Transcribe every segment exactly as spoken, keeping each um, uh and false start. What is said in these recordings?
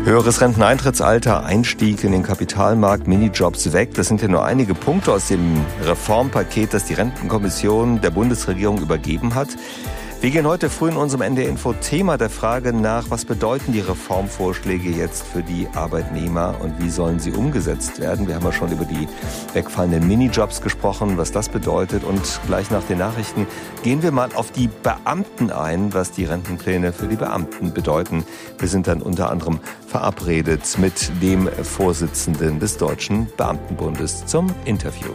Höheres Renteneintrittsalter, Einstieg in den Kapitalmarkt, Minijobs weg. Das sind ja nur einige Punkte aus dem Reformpaket, das die Rentenkommission der Bundesregierung übergeben hat. Wir gehen heute früh in unserem N D R-Info-Thema der Frage nach, was bedeuten die Reformvorschläge jetzt für die Arbeitnehmer und wie sollen sie umgesetzt werden? Wir haben ja schon über die wegfallenden Minijobs gesprochen, was das bedeutet. Und gleich nach den Nachrichten gehen wir mal auf die Beamten ein, was die Rentenpläne für die Beamten bedeuten. Wir sind dann unter anderem verabredet mit dem Vorsitzenden des Deutschen Beamtenbundes zum Interview.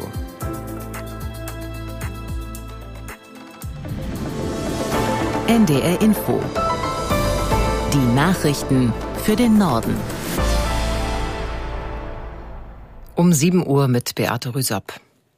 N D R Info. Die Nachrichten für den Norden. Um sieben Uhr mit Beate Rüsapp.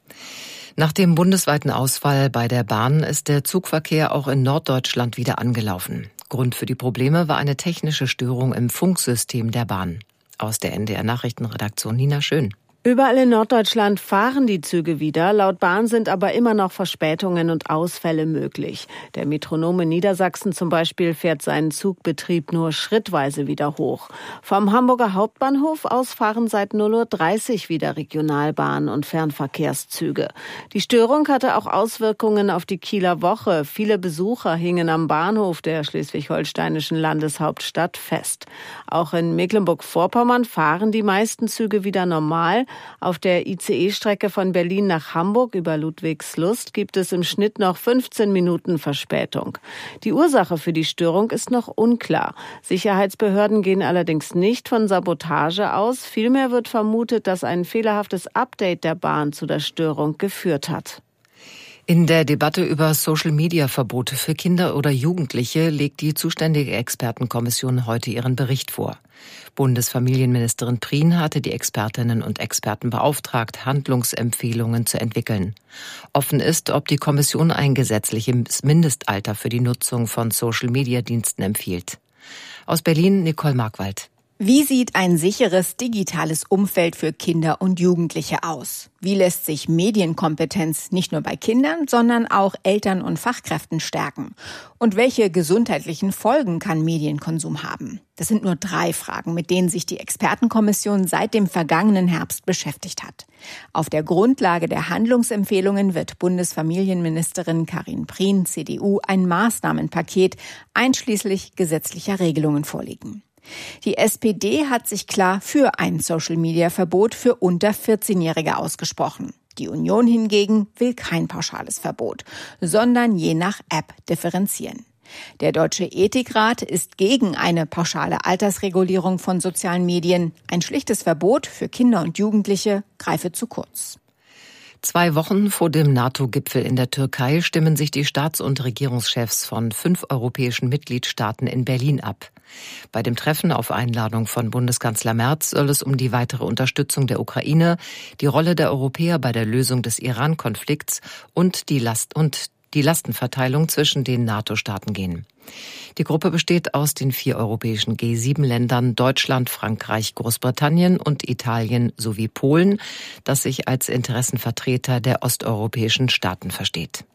Nach dem bundesweiten Ausfall bei der Bahn ist der Zugverkehr auch in Norddeutschland wieder angelaufen. Grund für die Probleme war eine technische Störung im Funksystem der Bahn. Aus der N D R-Nachrichtenredaktion Nina Schön. Überall in Norddeutschland fahren die Züge wieder. Laut Bahn sind aber immer noch Verspätungen und Ausfälle möglich. Der Metronom in Niedersachsen zum Beispiel fährt seinen Zugbetrieb nur schrittweise wieder hoch. Vom Hamburger Hauptbahnhof aus fahren seit null Uhr dreißig wieder Regionalbahnen und Fernverkehrszüge. Die Störung hatte auch Auswirkungen auf die Kieler Woche. Viele Besucher hingen am Bahnhof der schleswig-holsteinischen Landeshauptstadt fest. Auch in Mecklenburg-Vorpommern fahren die meisten Züge wieder normal. Auf der I C E-Strecke von Berlin nach Hamburg über Ludwigslust gibt es im Schnitt noch fünfzehn Minuten Verspätung. Die Ursache für die Störung ist noch unklar. Sicherheitsbehörden gehen allerdings nicht von Sabotage aus. Vielmehr wird vermutet, dass ein fehlerhaftes Update der Bahn zu der Störung geführt hat. In der Debatte über Social-Media-Verbote für Kinder oder Jugendliche legt die zuständige Expertenkommission heute ihren Bericht vor. Bundesfamilienministerin Prien hatte die Expertinnen und Experten beauftragt, Handlungsempfehlungen zu entwickeln. Offen ist, ob die Kommission ein gesetzliches Mindestalter für die Nutzung von Social-Media-Diensten empfiehlt. Aus Berlin Nicole Markwald. Wie sieht ein sicheres digitales Umfeld für Kinder und Jugendliche aus? Wie lässt sich Medienkompetenz nicht nur bei Kindern, sondern auch Eltern und Fachkräften stärken? Und welche gesundheitlichen Folgen kann Medienkonsum haben? Das sind nur drei Fragen, mit denen sich die Expertenkommission seit dem vergangenen Herbst beschäftigt hat. Auf der Grundlage der Handlungsempfehlungen wird Bundesfamilienministerin Karin Prien, C D U, ein Maßnahmenpaket einschließlich gesetzlicher Regelungen vorlegen. Die S P D hat sich klar für ein Social-Media-Verbot für unter vierzehnjährige ausgesprochen. Die Union hingegen will kein pauschales Verbot, sondern je nach App differenzieren. Der Deutsche Ethikrat ist gegen eine pauschale Altersregulierung von sozialen Medien. Ein schlichtes Verbot für Kinder und Jugendliche greife zu kurz. Zwei Wochen vor dem NATO-Gipfel in der Türkei stimmen sich die Staats- und Regierungschefs von fünf europäischen Mitgliedstaaten in Berlin ab. Bei dem Treffen auf Einladung von Bundeskanzler Merz soll es um die weitere Unterstützung der Ukraine, die Rolle der Europäer bei der Lösung des Iran-Konflikts und die Last und die Lastenverteilung zwischen den NATO-Staaten gehen. Die Gruppe besteht aus den vier europäischen G sieben Ländern Deutschland, Frankreich, Großbritannien und Italien sowie Polen, das sich als Interessenvertreter der osteuropäischen Staaten versteht.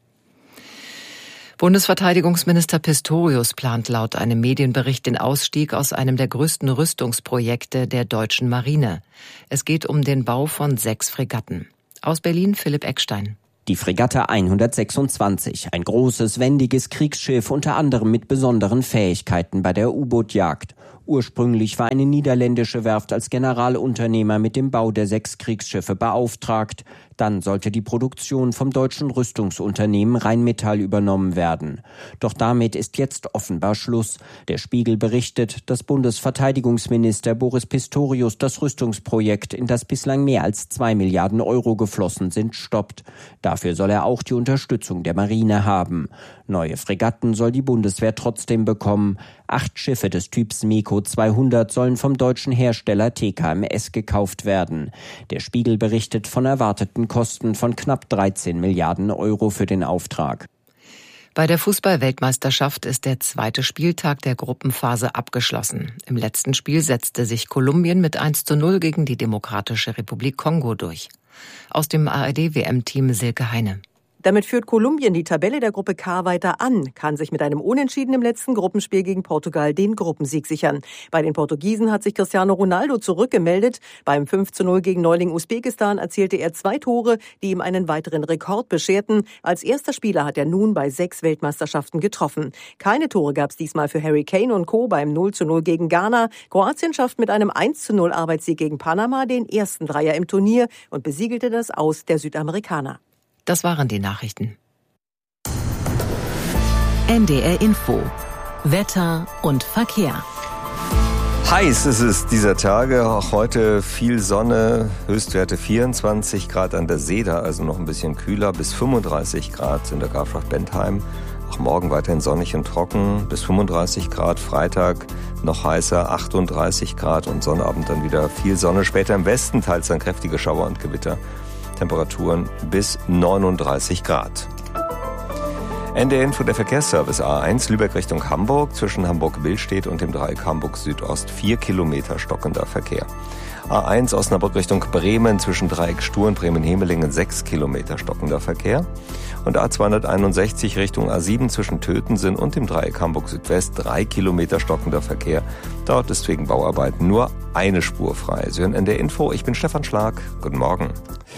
Bundesverteidigungsminister Pistorius plant laut einem Medienbericht den Ausstieg aus einem der größten Rüstungsprojekte der deutschen Marine. Es geht um den Bau von sechs Fregatten. Aus Berlin Philipp Eckstein. Die Fregatte hundertsechsundzwanzig, ein großes, wendiges Kriegsschiff, unter anderem mit besonderen Fähigkeiten bei der U-Boot-Jagd. Ursprünglich war eine niederländische Werft als Generalunternehmer mit dem Bau der sechs Kriegsschiffe beauftragt. Dann sollte die Produktion vom deutschen Rüstungsunternehmen Rheinmetall übernommen werden. Doch damit ist jetzt offenbar Schluss. Der Spiegel berichtet, dass Bundesverteidigungsminister Boris Pistorius das Rüstungsprojekt, in das bislang mehr als zwei Milliarden Euro geflossen sind, stoppt. Dafür soll er auch die Unterstützung der Marine haben. Neue Fregatten soll die Bundeswehr trotzdem bekommen. Acht Schiffe des Typs MEKO zweihundert sollen vom deutschen Hersteller T K M S gekauft werden. Der Spiegel berichtet von erwarteten Kosten von knapp dreizehn Milliarden Euro für den Auftrag. Bei der Fußball-Weltmeisterschaft ist der zweite Spieltag der Gruppenphase abgeschlossen. Im letzten Spiel setzte sich Kolumbien mit eins zu null gegen die Demokratische Republik Kongo durch. Aus dem A R D-W M-Team Silke Heine. Damit führt Kolumbien die Tabelle der Gruppe K weiter an, kann sich mit einem Unentschieden im letzten Gruppenspiel gegen Portugal den Gruppensieg sichern. Bei den Portugiesen hat sich Cristiano Ronaldo zurückgemeldet. Beim fünf zu null gegen Neuling Usbekistan erzielte er zwei Tore, die ihm einen weiteren Rekord bescherten. Als erster Spieler hat er nun bei sechs Weltmeisterschaften getroffen. Keine Tore gab es diesmal für Harry Kane und Co. beim null zu null gegen Ghana. Kroatien schafft mit einem eins zu null Arbeitssieg gegen Panama den ersten Dreier im Turnier und besiegelte das Aus der Südamerikaner. Das waren die Nachrichten. N D R Info. Wetter und Verkehr. Heiß ist es dieser Tage, auch heute viel Sonne, Höchstwerte vierundzwanzig Grad an der Seeda, also noch ein bisschen kühler, bis fünfunddreißig Grad in der Grafschaft-Bentheim. Auch morgen weiterhin sonnig und trocken, bis fünfunddreißig Grad, Freitag noch heißer, achtunddreißig Grad und Sonnabend dann wieder viel Sonne. Später im Westen teils dann kräftige Schauer und Gewitter. Temperaturen bis neununddreißig Grad. N D R Info, der Verkehrsservice A eins, Lübeck Richtung Hamburg, zwischen Hamburg-Billstedt und dem Dreieck Hamburg-Südost, vier Kilometer stockender Verkehr. A eins Osnabrück Richtung Bremen, zwischen Dreieck Stur und Bremen-Hemelingen, sechs Kilometer stockender Verkehr. Und A zweihunderteinundsechzig Richtung A sieben zwischen Tötensen und dem Dreieck Hamburg-Südwest, drei Kilometer stockender Verkehr. Dort ist wegen Bauarbeiten nur eine Spur frei. Sie hören N D R Info, ich bin Stefan Schlag. Guten Morgen.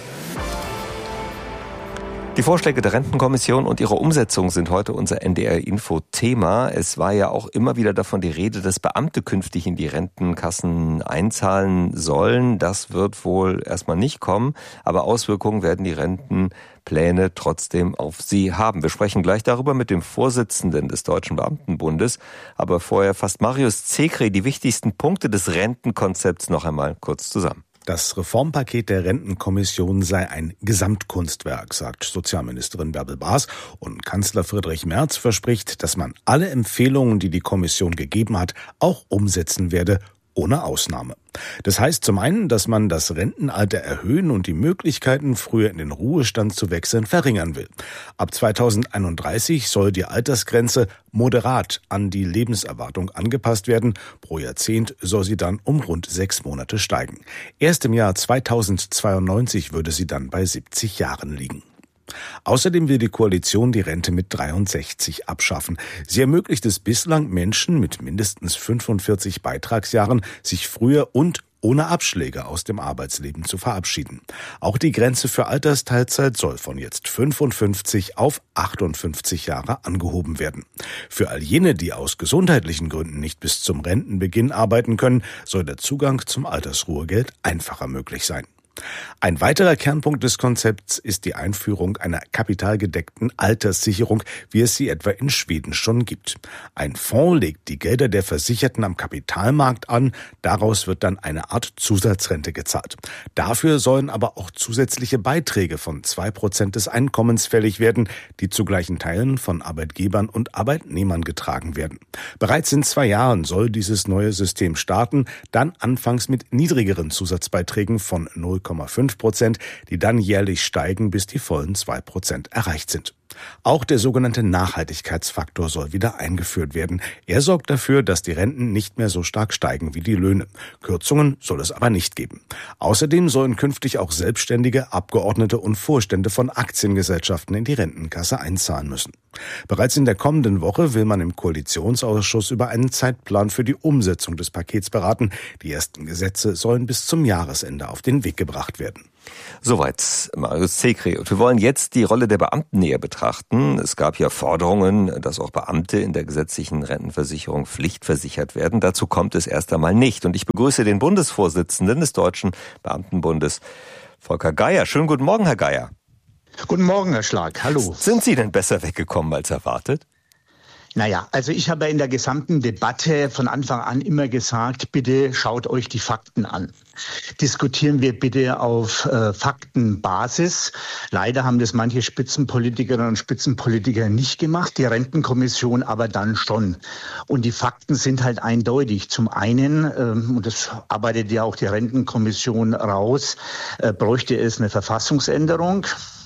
Die Vorschläge der Rentenkommission und ihre Umsetzung sind heute unser N D R-Info-Thema. Es war ja auch immer wieder davon die Rede, dass Beamte künftig in die Rentenkassen einzahlen sollen. Das wird wohl erstmal nicht kommen, aber Auswirkungen werden die Rentenpläne trotzdem auf sie haben. Wir sprechen gleich darüber mit dem Vorsitzenden des Deutschen Beamtenbundes. Aber vorher fasst Marius Zekri die wichtigsten Punkte des Rentenkonzepts noch einmal kurz zusammen. Das Reformpaket der Rentenkommission sei ein Gesamtkunstwerk, sagt Sozialministerin Bärbel Baas. Und Kanzler Friedrich Merz verspricht, dass man alle Empfehlungen, die die Kommission gegeben hat, auch umsetzen werde, ohne Ausnahme. Das heißt zum einen, dass man das Rentenalter erhöhen und die Möglichkeiten, früher in den Ruhestand zu wechseln, verringern will. Ab zweitausendeinunddreißig soll die Altersgrenze moderat an die Lebenserwartung angepasst werden. Pro Jahrzehnt soll sie dann um rund sechs Monate steigen. Erst im Jahr zweitausendzweiundneunzig würde sie dann bei siebzig Jahren liegen. Außerdem will die Koalition die Rente mit dreiundsechzig abschaffen. Sie ermöglicht es bislang Menschen mit mindestens fünfundvierzig Beitragsjahren, sich früher und ohne Abschläge aus dem Arbeitsleben zu verabschieden. Auch die Grenze für Altersteilzeit soll von jetzt fünfundfünfzig auf achtundfünfzig Jahre angehoben werden. Für all jene, die aus gesundheitlichen Gründen nicht bis zum Rentenbeginn arbeiten können, soll der Zugang zum Altersruhegeld einfacher möglich sein. Ein weiterer Kernpunkt des Konzepts ist die Einführung einer kapitalgedeckten Alterssicherung, wie es sie etwa in Schweden schon gibt. Ein Fonds legt die Gelder der Versicherten am Kapitalmarkt an, daraus wird dann eine Art Zusatzrente gezahlt. Dafür sollen aber auch zusätzliche Beiträge von zwei Prozent des Einkommens fällig werden, die zu gleichen Teilen von Arbeitgebern und Arbeitnehmern getragen werden. Bereits in zwei Jahren soll dieses neue System starten, dann anfangs mit niedrigeren Zusatzbeiträgen von null Komma fünf Prozent, die dann jährlich steigen, bis die vollen zwei Prozent erreicht sind. Auch der sogenannte Nachhaltigkeitsfaktor soll wieder eingeführt werden. Er sorgt dafür, dass die Renten nicht mehr so stark steigen wie die Löhne. Kürzungen soll es aber nicht geben. Außerdem sollen künftig auch Selbstständige, Abgeordnete und Vorstände von Aktiengesellschaften in die Rentenkasse einzahlen müssen. Bereits in der kommenden Woche will man im Koalitionsausschuss über einen Zeitplan für die Umsetzung des Pakets beraten. Die ersten Gesetze sollen bis zum Jahresende auf den Weg gebracht werden. Soweit Marius Zekri. Und wir wollen jetzt die Rolle der Beamten näher betrachten. Es gab ja Forderungen, dass auch Beamte in der gesetzlichen Rentenversicherung pflichtversichert werden. Dazu kommt es erst einmal nicht. Und ich begrüße den Bundesvorsitzenden des Deutschen Beamtenbundes, Volker Geier. Schönen guten Morgen, Herr Geier. Guten Morgen, Herr Schlag. Hallo. Sind Sie denn besser weggekommen als erwartet? Naja, also ich habe in der gesamten Debatte von Anfang an immer gesagt, bitte schaut euch die Fakten an. Diskutieren wir bitte auf äh, Faktenbasis. Leider haben das manche Spitzenpolitikerinnen und Spitzenpolitiker nicht gemacht, die Rentenkommission aber dann schon. Und die Fakten sind halt eindeutig. Zum einen, ähm, und das arbeitet ja auch die Rentenkommission raus, äh, bräuchte es eine Verfassungsänderung.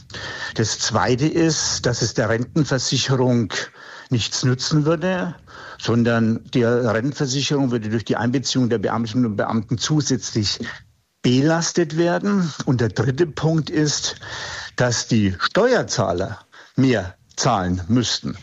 Das Zweite ist, dass es der Rentenversicherung nichts nützen würde, sondern die Rentenversicherung würde durch die Einbeziehung der Beamtinnen und Beamten zusätzlich belastet werden. Und der dritte Punkt ist, dass die Steuerzahler mehr zahlen müssten.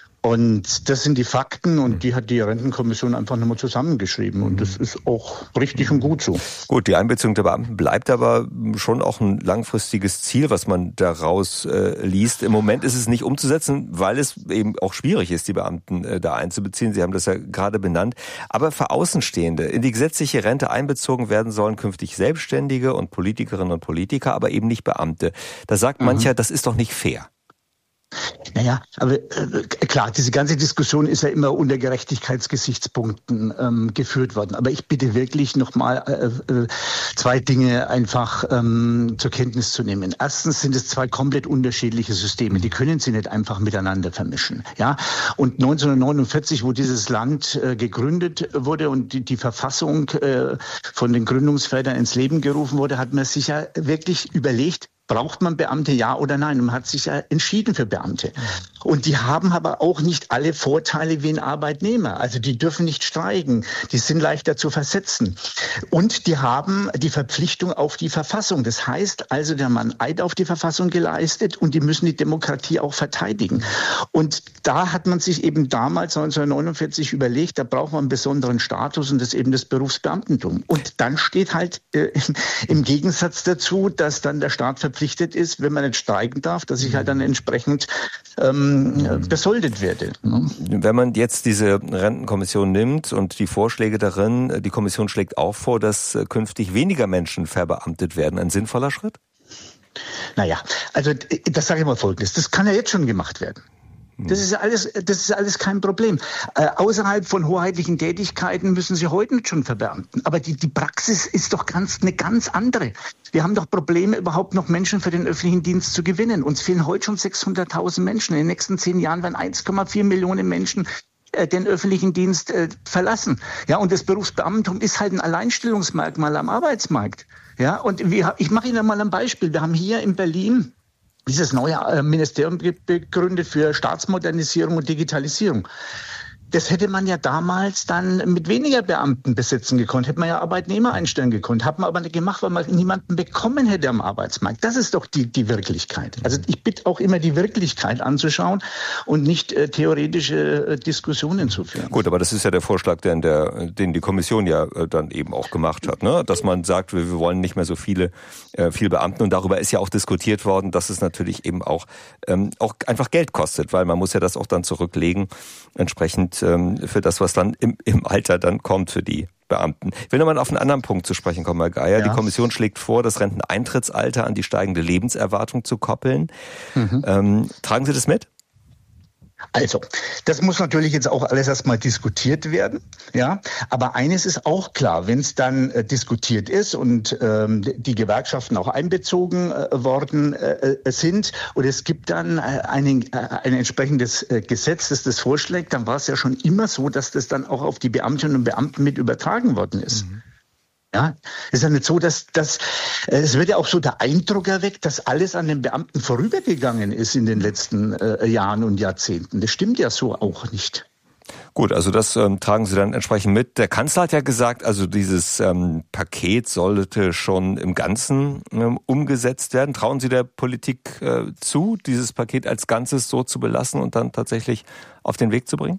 Und das sind die Fakten und die hat die Rentenkommission einfach nochmal zusammengeschrieben und das ist auch richtig und gut so. Gut, die Einbeziehung der Beamten bleibt aber schon auch ein langfristiges Ziel, was man daraus äh, liest. Im Moment ist es nicht umzusetzen, weil es eben auch schwierig ist, die Beamten äh, da einzubeziehen. Sie haben das ja gerade benannt. Aber für Außenstehende in die gesetzliche Rente einbezogen werden sollen künftig Selbstständige und Politikerinnen und Politiker, aber eben nicht Beamte. Da sagt mhm. mancher, das ist doch nicht fair. Naja, aber äh, klar, diese ganze Diskussion ist ja immer unter Gerechtigkeitsgesichtspunkten ähm, geführt worden. Aber ich bitte wirklich nochmal äh, äh, zwei Dinge einfach ähm, zur Kenntnis zu nehmen. Erstens sind es zwei komplett unterschiedliche Systeme. Die können Sie nicht einfach miteinander vermischen. Ja, und neunzehnhundertneunundvierzig, wo dieses Land äh, gegründet wurde und die, die Verfassung äh, von den Gründungsvätern ins Leben gerufen wurde, hat man sich ja wirklich überlegt, braucht man Beamte, ja oder nein? Und man hat sich ja entschieden für Beamte. Und die haben aber auch nicht alle Vorteile wie ein Arbeitnehmer. Also die dürfen nicht streiken, die sind leichter zu versetzen. Und die haben die Verpflichtung auf die Verfassung. Das heißt also, der Mann Eid auf die Verfassung geleistet und die müssen die Demokratie auch verteidigen. Und da hat man sich eben damals neunzehnhundertneunundvierzig überlegt, da braucht man einen besonderen Status und das ist eben das Berufsbeamtentum. Und dann steht halt äh, im Gegensatz dazu, dass dann der Staat verpflichtet ist, wenn man nicht streiken darf, dass ich halt dann entsprechend ähm, besoldet werde. Wenn man jetzt diese Rentenkommission nimmt und die Vorschläge darin, die Kommission schlägt auch vor, dass künftig weniger Menschen verbeamtet werden. Ein sinnvoller Schritt? Naja, also das sage ich mal Folgendes. Das kann ja jetzt schon gemacht werden. Das ist ja alles, das ist alles kein Problem. Äh, außerhalb von hoheitlichen Tätigkeiten müssen Sie heute schon verbeamten. Aber die, die Praxis ist doch ganz, eine ganz andere. Wir haben doch Probleme, überhaupt noch Menschen für den öffentlichen Dienst zu gewinnen. Uns fehlen heute schon sechshunderttausend Menschen. In den nächsten zehn Jahren werden eins Komma vier Millionen Menschen äh, den öffentlichen Dienst äh, verlassen. Ja, und das Berufsbeamtentum ist halt ein Alleinstellungsmerkmal am Arbeitsmarkt. Ja, und wir, ich mache Ihnen mal ein Beispiel. Wir haben hier in Berlin dieses neue Ministerium gegründet für Staatsmodernisierung und Digitalisierung. Das hätte man ja damals dann mit weniger Beamten besetzen gekonnt, hätte man ja Arbeitnehmer einstellen gekonnt, hat man aber nicht gemacht, weil man niemanden bekommen hätte am Arbeitsmarkt. Das ist doch die, die Wirklichkeit. Also ich bitte auch immer die Wirklichkeit anzuschauen und nicht äh, theoretische äh, Diskussionen zu führen. Gut, aber das ist ja der Vorschlag, den, der, den die Kommission ja äh, dann eben auch gemacht hat, ne? Dass man sagt, wir, wir wollen nicht mehr so viele äh, viele Beamten und darüber ist ja auch diskutiert worden, dass es natürlich eben auch, ähm, auch einfach Geld kostet, weil man muss ja das auch dann zurücklegen, entsprechend für das, was dann im, im Alter dann kommt für die Beamten. Ich will nochmal auf einen anderen Punkt zu sprechen kommen, Herr Geier. Ja. Die Kommission schlägt vor, das Renteneintrittsalter an die steigende Lebenserwartung zu koppeln. Mhm. Ähm, tragen Sie das mit? Also, das muss natürlich jetzt auch alles erstmal diskutiert werden, ja. Aber eines ist auch klar, wenn es dann äh, diskutiert ist und ähm, die Gewerkschaften auch einbezogen äh, worden äh, sind und es gibt dann äh, ein, äh, ein entsprechendes äh, Gesetz, das das vorschlägt, dann war es ja schon immer so, dass das dann auch auf die Beamtinnen und Beamten mit übertragen worden ist. Mhm. Ja, es ist ja nicht so, dass das, es wird ja auch so der Eindruck erweckt, dass alles an den Beamten vorübergegangen ist in den letzten äh, Jahren und Jahrzehnten. Das stimmt ja so auch nicht. Gut, also das ähm, tragen Sie dann entsprechend mit. Der Kanzler hat ja gesagt, also dieses ähm, Paket sollte schon im Ganzen ähm, umgesetzt werden. Trauen Sie der Politik äh, zu, dieses Paket als Ganzes so zu belassen und dann tatsächlich auf den Weg zu bringen?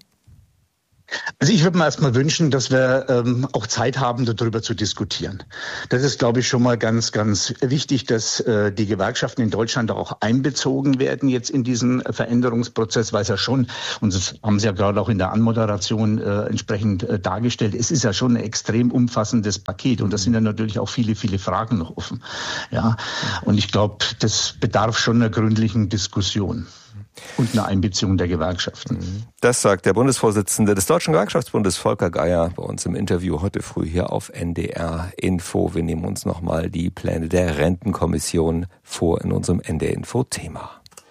Also ich würde mir erstmal wünschen, dass wir ähm, auch Zeit haben, darüber zu diskutieren. Das ist, glaube ich, schon mal ganz, ganz wichtig, dass äh, die Gewerkschaften in Deutschland auch einbezogen werden jetzt in diesen Veränderungsprozess, weil es ja schon, und das haben Sie ja gerade auch in der Anmoderation äh, entsprechend äh, dargestellt, es ist ja schon ein extrem umfassendes Paket und da sind ja natürlich auch viele, viele Fragen noch offen. Ja, und ich glaube, das bedarf schon einer gründlichen Diskussion. Und eine Einbeziehung der Gewerkschaften. Das sagt der Bundesvorsitzende des Deutschen Gewerkschaftsbundes, Volker Geier, bei uns im Interview heute früh hier auf N D R Info. Wir nehmen uns nochmal die Pläne der Rentenkommission vor in unserem N D R Info Thema.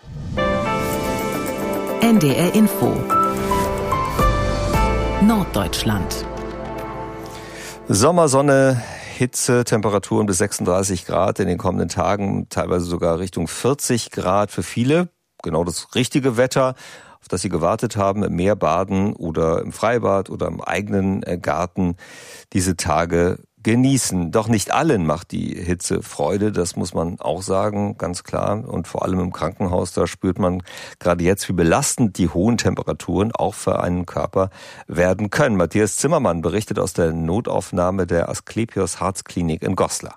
N D R Info Norddeutschland. Sommersonne, Hitze, Temperaturen bis sechsunddreißig Grad in den kommenden Tagen, teilweise sogar Richtung vierzig Grad für viele. Genau das richtige Wetter, auf das Sie gewartet haben, im Meer baden oder im Freibad oder im eigenen Garten. Diese Tage genießen. Doch nicht allen macht die Hitze Freude, das muss man auch sagen, ganz klar. Und vor allem im Krankenhaus, da spürt man gerade jetzt, wie belastend die hohen Temperaturen auch für einen Körper werden können. Matthias Zimmermann berichtet aus der Notaufnahme der Asklepios Herzklinik in Goslar.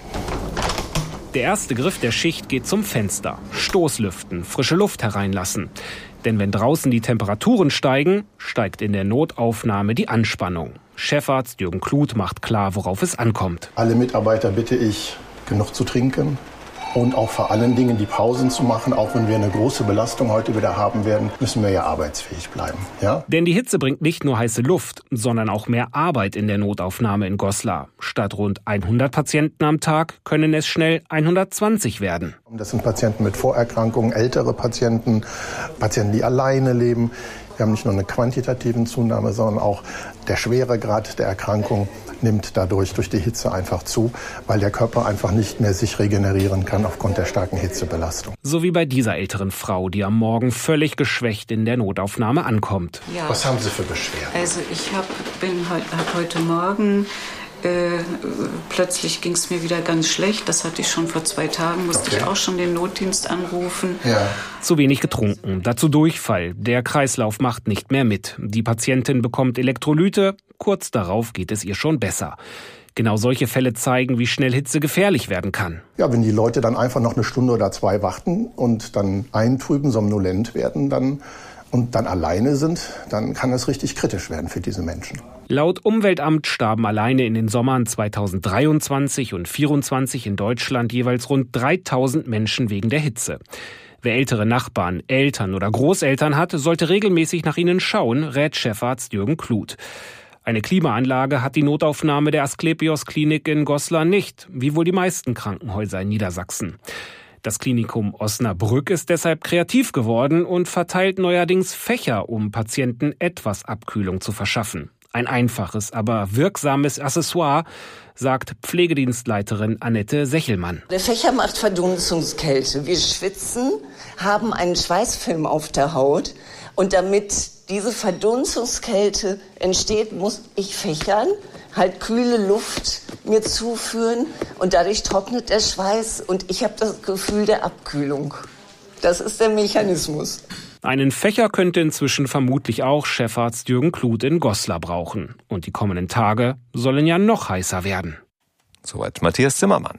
Der erste Griff der Schicht geht zum Fenster. Stoßlüften, frische Luft hereinlassen. Denn wenn draußen die Temperaturen steigen, steigt in der Notaufnahme die Anspannung. Chefarzt Jürgen Kluth macht klar, worauf es ankommt. Alle Mitarbeiter bitte ich, genug zu trinken und auch vor allen Dingen die Pausen zu machen. Auch wenn wir eine große Belastung heute wieder haben werden, müssen wir ja arbeitsfähig bleiben. Ja? Denn die Hitze bringt nicht nur heiße Luft, sondern auch mehr Arbeit in der Notaufnahme in Goslar. Statt rund hundert Patienten am Tag können es schnell hundertzwanzig werden. Das sind Patienten mit Vorerkrankungen, ältere Patienten, Patienten, die alleine leben. Wir haben nicht nur eine quantitative Zunahme, sondern auch der Schweregrad der Erkrankung nimmt dadurch durch die Hitze einfach zu, weil der Körper einfach nicht mehr sich regenerieren kann aufgrund der starken Hitzebelastung. So wie bei dieser älteren Frau, die am Morgen völlig geschwächt in der Notaufnahme ankommt. Ja. Was haben Sie für Beschwerden? Also ich hab, bin hab heute Morgen, äh, plötzlich ging es mir wieder ganz schlecht. Das hatte ich schon vor zwei Tagen, musste okay. ich auch schon den Notdienst anrufen. Ja. Zu wenig getrunken, dazu Durchfall. Der Kreislauf macht nicht mehr mit. Die Patientin bekommt Elektrolyte, kurz darauf geht es ihr schon besser. Genau solche Fälle zeigen, wie schnell Hitze gefährlich werden kann. Ja, wenn die Leute dann einfach noch eine Stunde oder zwei warten und dann eintrüben, somnolent werden dann und dann alleine sind, dann kann es richtig kritisch werden für diese Menschen. Laut Umweltamt starben alleine in den Sommern zweitausenddreiundzwanzig und zweitausendvierundzwanzig in Deutschland jeweils rund dreitausend Menschen wegen der Hitze. Wer ältere Nachbarn, Eltern oder Großeltern hat, sollte regelmäßig nach ihnen schauen, rät Chefarzt Jürgen Kluth. Eine Klimaanlage hat die Notaufnahme der Asklepios Klinik in Goslar nicht, wie wohl die meisten Krankenhäuser in Niedersachsen. Das Klinikum Osnabrück ist deshalb kreativ geworden und verteilt neuerdings Fächer, um Patienten etwas Abkühlung zu verschaffen. Ein einfaches, aber wirksames Accessoire, sagt Pflegedienstleiterin Annette Sechelmann. Der Fächer macht Verdunstungskälte. Wir schwitzen, haben einen Schweißfilm auf der Haut und damit diese Verdunstungskälte entsteht, muss ich fächern, halt kühle Luft mir zuführen und dadurch trocknet der Schweiß und ich habe das Gefühl der Abkühlung. Das ist der Mechanismus. Einen Fächer könnte inzwischen vermutlich auch Chefarzt Jürgen Kluth in Goslar brauchen. Und die kommenden Tage sollen ja noch heißer werden. Soweit Matthias Zimmermann.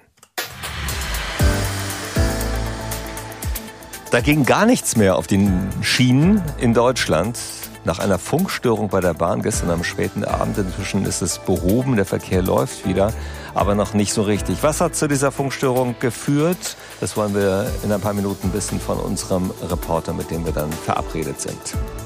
Da ging gar nichts mehr auf den Schienen in Deutschland. Nach einer Funkstörung bei der Bahn gestern am späten Abend. Inzwischen ist es behoben, der Verkehr läuft wieder, aber noch nicht so richtig. Was hat zu dieser Funkstörung geführt? Das wollen wir in ein paar Minuten wissen von unserem Reporter, mit dem wir dann verabredet sind.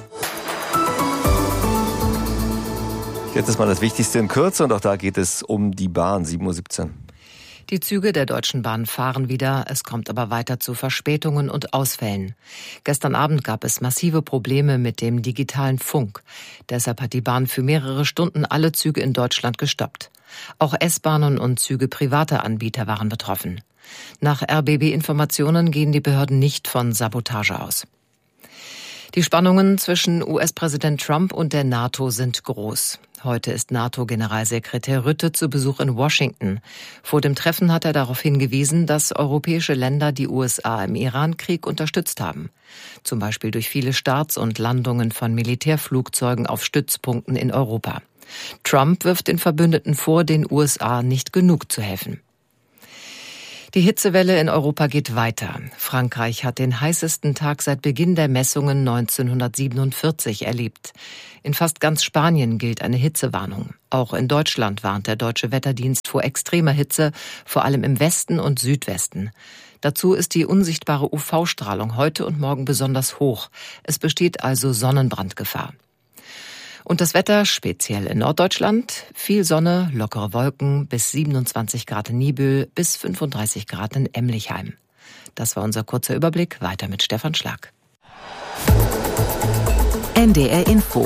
Jetzt ist mal das Wichtigste in Kürze und auch da geht es um die Bahn, sieben Uhr siebzehn. Die Züge der Deutschen Bahn fahren wieder, es kommt aber weiter zu Verspätungen und Ausfällen. Gestern Abend gab es massive Probleme mit dem digitalen Funk. Deshalb hat die Bahn für mehrere Stunden alle Züge in Deutschland gestoppt. Auch S-Bahnen und Züge privater Anbieter waren betroffen. Nach R B B-Informationen gehen die Behörden nicht von Sabotage aus. Die Spannungen zwischen U S-Präsident Trump und der NATO sind groß. Heute ist NATO-Generalsekretär Rutte zu Besuch in Washington. Vor dem Treffen hat er darauf hingewiesen, dass europäische Länder die U S A im Iran-Krieg unterstützt haben. Zum Beispiel durch viele Starts und Landungen von Militärflugzeugen auf Stützpunkten in Europa. Trump wirft den Verbündeten vor, den U S A nicht genug zu helfen. Die Hitzewelle in Europa geht weiter. Frankreich hat den heißesten Tag seit Beginn der Messungen neunzehnhundertsiebenundvierzig erlebt. In fast ganz Spanien gilt eine Hitzewarnung. Auch in Deutschland warnt der Deutsche Wetterdienst vor extremer Hitze, vor allem im Westen und Südwesten. Dazu ist die unsichtbare U V-Strahlung heute und morgen besonders hoch. Es besteht also Sonnenbrandgefahr. Und das Wetter, speziell in Norddeutschland, viel Sonne, lockere Wolken, bis siebenundzwanzig Grad in Niebüll, bis fünfunddreißig Grad in Emlichheim. Das war unser kurzer Überblick. Weiter mit Stefan Schlag. N D R Info.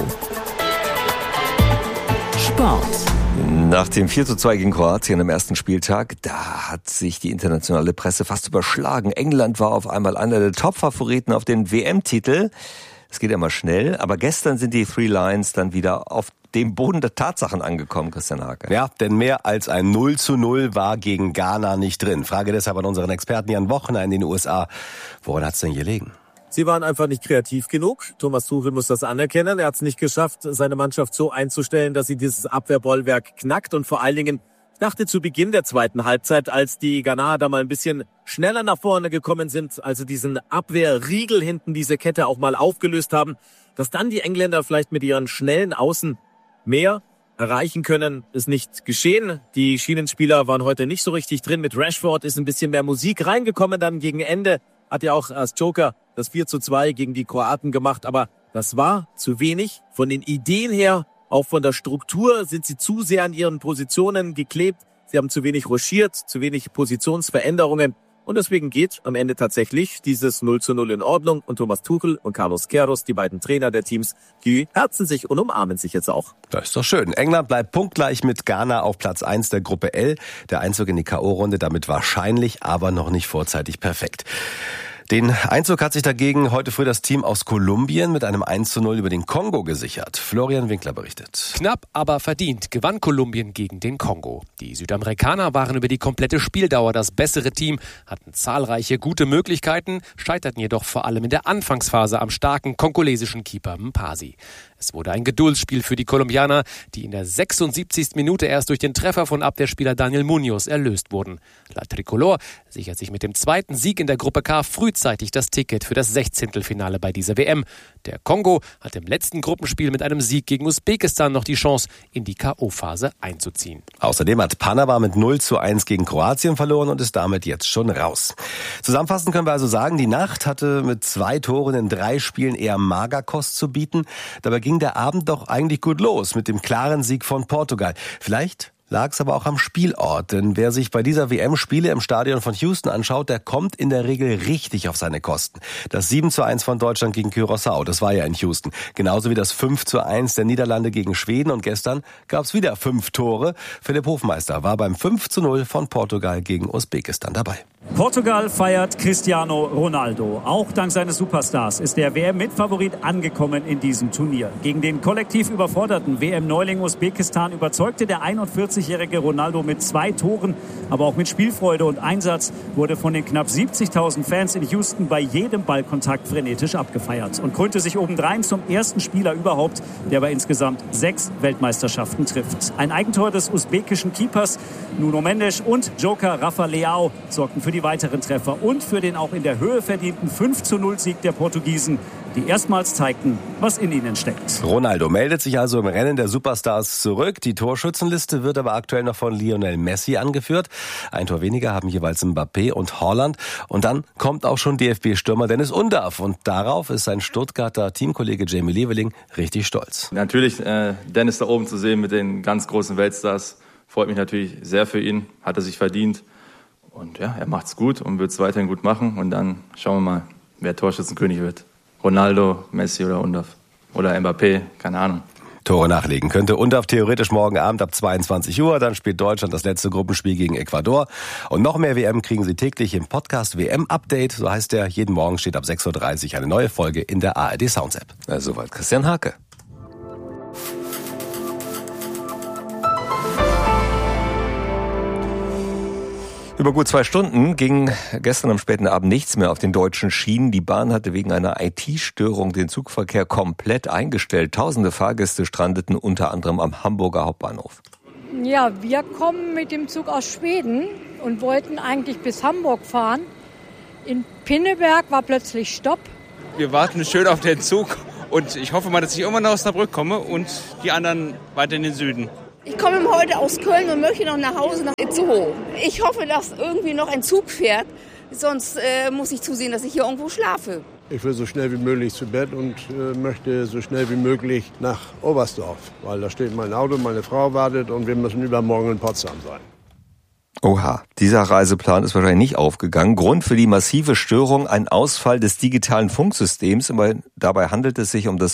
Sport. Nach dem vier zu zwei gegen Kroatien am ersten Spieltag, da hat sich die internationale Presse fast überschlagen. England war auf einmal einer der Top-Favoriten auf den W M-Titel. Es geht immer schnell, aber gestern sind die Three Lions dann wieder auf dem Boden der Tatsachen angekommen, Christian Hake. Ja, denn mehr als ein null zu null war gegen Ghana nicht drin. Frage deshalb an unseren Experten Jan Wochner in den U S A. Woran hat's denn gelegen? Sie waren einfach nicht kreativ genug. Thomas Tuchel muss das anerkennen. Er hat es nicht geschafft, seine Mannschaft so einzustellen, dass sie dieses Abwehrbollwerk knackt. Und vor allen Dingen, ich dachte zu Beginn der zweiten Halbzeit, als die Ghanaer da mal ein bisschen schneller nach vorne gekommen sind, also diesen Abwehrriegel hinten, diese Kette auch mal aufgelöst haben, dass dann die Engländer vielleicht mit ihren schnellen Außen mehr erreichen können, ist nicht geschehen. Die Schienenspieler waren heute nicht so richtig drin. Mit Rashford ist ein bisschen mehr Musik reingekommen dann gegen Ende. Hat ja auch als Joker das vier zu zwei gegen die Kroaten gemacht, aber das war zu wenig. Von den Ideen her, auch von der Struktur, sind sie zu sehr an ihren Positionen geklebt. Sie haben zu wenig rochiert, zu wenig Positionsveränderungen. Und deswegen geht am Ende tatsächlich dieses null zu null in Ordnung. Und Thomas Tuchel und Carlos Queiroz, die beiden Trainer der Teams, die herzen sich und umarmen sich jetzt auch. Das ist doch schön. England bleibt punktgleich mit Ghana auf Platz eins der Gruppe L. Der Einzug in die K O-Runde damit wahrscheinlich, aber noch nicht vorzeitig perfekt. Den Einzug hat sich dagegen heute früh das Team aus Kolumbien mit einem eins zu null über den Kongo gesichert. Florian Winkler berichtet. Knapp, aber verdient gewann Kolumbien gegen den Kongo. Die Südamerikaner waren über die komplette Spieldauer das bessere Team, hatten zahlreiche gute Möglichkeiten, scheiterten jedoch vor allem in der Anfangsphase am starken kongolesischen Keeper Mpasi. Es wurde ein Geduldsspiel für die Kolumbianer, die in der sechsundsiebzigsten Minute erst durch den Treffer von Abwehrspieler Daniel Munoz erlöst wurden. La Tricolor sichert sich mit dem zweiten Sieg in der Gruppe K frühzeitig das Ticket für das Sechzehntelfinale bei dieser W M. Der Kongo hat im letzten Gruppenspiel mit einem Sieg gegen Usbekistan noch die Chance, in die K O-Phase einzuziehen. Außerdem hat Panama mit null zu eins gegen Kroatien verloren und ist damit jetzt schon raus. Zusammenfassend können wir also sagen, die Nacht hatte mit zwei Toren in drei Spielen eher Magerkost zu bieten. Dabei ging der Abend doch eigentlich gut los mit dem klaren Sieg von Portugal. Vielleicht lag es aber auch am Spielort, denn wer sich bei dieser W M Spiele im Stadion von Houston anschaut, der kommt in der Regel richtig auf seine Kosten. Das sieben zu eins von Deutschland gegen Curaçao, das war ja in Houston. Genauso wie das fünf zu eins der Niederlande gegen Schweden und gestern gab es wieder fünf Tore. Philipp Hofmeister war beim fünf zu null von Portugal gegen Usbekistan dabei. Portugal feiert Cristiano Ronaldo. Auch dank seines Superstars ist der W M-Mitfavorit angekommen in diesem Turnier. Gegen den kollektiv überforderten W M-Neuling Usbekistan überzeugte der einundvierzigjährige Ronaldo mit zwei Toren, aber auch mit Spielfreude und Einsatz, wurde von den knapp siebzigtausend Fans in Houston bei jedem Ballkontakt frenetisch abgefeiert und krönte sich obendrein zum ersten Spieler überhaupt, der bei insgesamt sechs Weltmeisterschaften trifft. Ein Eigentor des usbekischen Keepers Nuno Mendes und Joker Rafa Leao sorgten für die weiteren Treffer und für den auch in der Höhe verdienten fünf zu null Sieg der Portugiesen, die erstmals zeigten, was in ihnen steckt. Ronaldo meldet sich also im Rennen der Superstars zurück. Die Torschützenliste wird aber aktuell noch von Lionel Messi angeführt. Ein Tor weniger haben jeweils Mbappé und Haaland. Und dann kommt auch schon D F B-Stürmer Dennis Undaff. Und darauf ist sein Stuttgarter Teamkollege Jamie Leveling richtig stolz. Natürlich, äh, Dennis da oben zu sehen mit den ganz großen Weltstars, freut mich natürlich sehr für ihn. Hat er sich verdient. Und ja, er macht's gut und wird es weiterhin gut machen. Und dann schauen wir mal, wer Torschützenkönig wird. Ronaldo, Messi oder Undaff. Oder Mbappé, keine Ahnung. Tore nachlegen könnte Undaff theoretisch morgen Abend ab zweiundzwanzig Uhr. Dann spielt Deutschland das letzte Gruppenspiel gegen Ecuador. Und noch mehr W M kriegen Sie täglich im Podcast W M-Update. So heißt der. Jeden Morgen steht ab sechs Uhr dreißig eine neue Folge in der A R D Sounds App. Also soweit Christian Hake. Über gut zwei Stunden ging gestern am späten Abend nichts mehr auf den deutschen Schienen. Die Bahn hatte wegen einer I T-Störung den Zugverkehr komplett eingestellt. Tausende Fahrgäste strandeten unter anderem am Hamburger Hauptbahnhof. Ja, wir kommen mit dem Zug aus Schweden und wollten eigentlich bis Hamburg fahren. In Pinneberg war plötzlich Stopp. Wir warten schön auf den Zug und ich hoffe mal, dass ich irgendwann nach Osnabrück komme und die anderen weiter in den Süden. Ich komme heute aus Köln und möchte noch nach Hause nach Itzehoe. Ich hoffe, dass irgendwie noch ein Zug fährt, sonst äh, muss ich zusehen, dass ich hier irgendwo schlafe. Ich will so schnell wie möglich zu Bett und äh, möchte so schnell wie möglich nach Oberstdorf, weil da steht mein Auto, meine Frau wartet und wir müssen übermorgen in Potsdam sein. Oha, dieser Reiseplan ist wahrscheinlich nicht aufgegangen. Grund für die massive Störung ein Ausfall des digitalen Funksystems. Dabei handelt es sich um das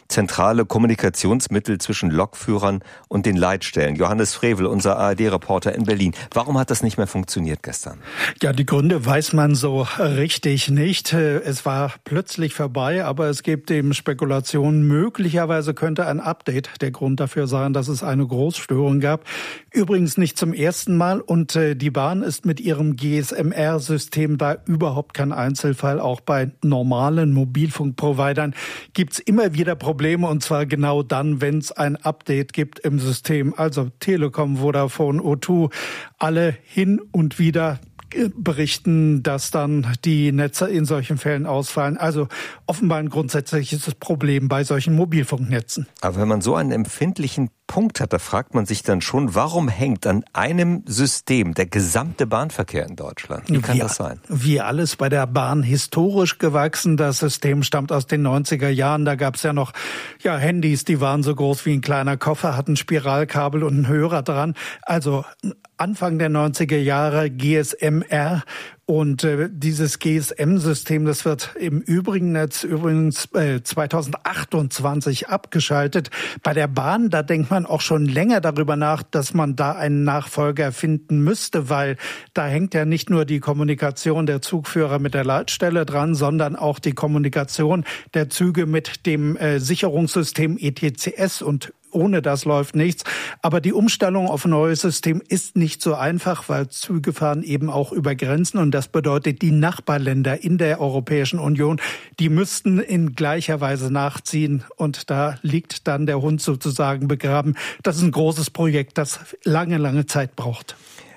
zentrale Kommunikationsmittel zwischen Lokführern und den Leitstellen. Johannes Frevel, unser A R D-Reporter in Berlin. Warum hat das nicht mehr funktioniert gestern? Ja, die Gründe weiß man so richtig nicht. Es war plötzlich vorbei, aber es gibt eben Spekulationen. Möglicherweise könnte ein Update der Grund dafür sein, dass es eine Großstörung gab. Übrigens nicht zum ersten Mal, und die Bahn ist mit ihrem G S M R-System da überhaupt kein Einzelfall. Auch bei normalen Mobilfunkprovidern gibt's immer wieder Probleme, und zwar genau dann, wenn es ein Update gibt im System. Also Telekom, Vodafone, O zwei, alle hin und wieder berichten, dass dann die Netze in solchen Fällen ausfallen. Also offenbar ein grundsätzliches Problem bei solchen Mobilfunknetzen. Aber wenn man so einen empfindlichen Punkt hat, da fragt man sich dann schon, warum hängt an einem System der gesamte Bahnverkehr in Deutschland? Wie kann wie, das sein? Wie alles bei der Bahn historisch gewachsen. Das System stammt aus den neunziger Jahren. Da gab es ja noch ja, Handys, die waren so groß wie ein kleiner Koffer, hatten Spiralkabel und einen Hörer dran. Also Anfang der neunziger Jahre G S M R. Und äh, dieses G S M-System, das wird im übrigen Netz übrigens äh, zweitausendachtundzwanzig abgeschaltet. Bei der Bahn, da denkt man auch schon länger darüber nach, dass man da einen Nachfolger finden müsste, weil da hängt ja nicht nur die Kommunikation der Zugführer mit der Leitstelle dran, sondern auch die Kommunikation der Züge mit dem äh, Sicherungssystem E T C S, und ohne das läuft nichts. Aber die Umstellung auf ein neues System ist nicht so einfach, weil Züge fahren eben auch über Grenzen. Und das bedeutet, die Nachbarländer in der Europäischen Union, die müssten in gleicher Weise nachziehen. Und da liegt dann der Hund sozusagen begraben. Das ist ein großes Projekt, das lange, lange Zeit braucht.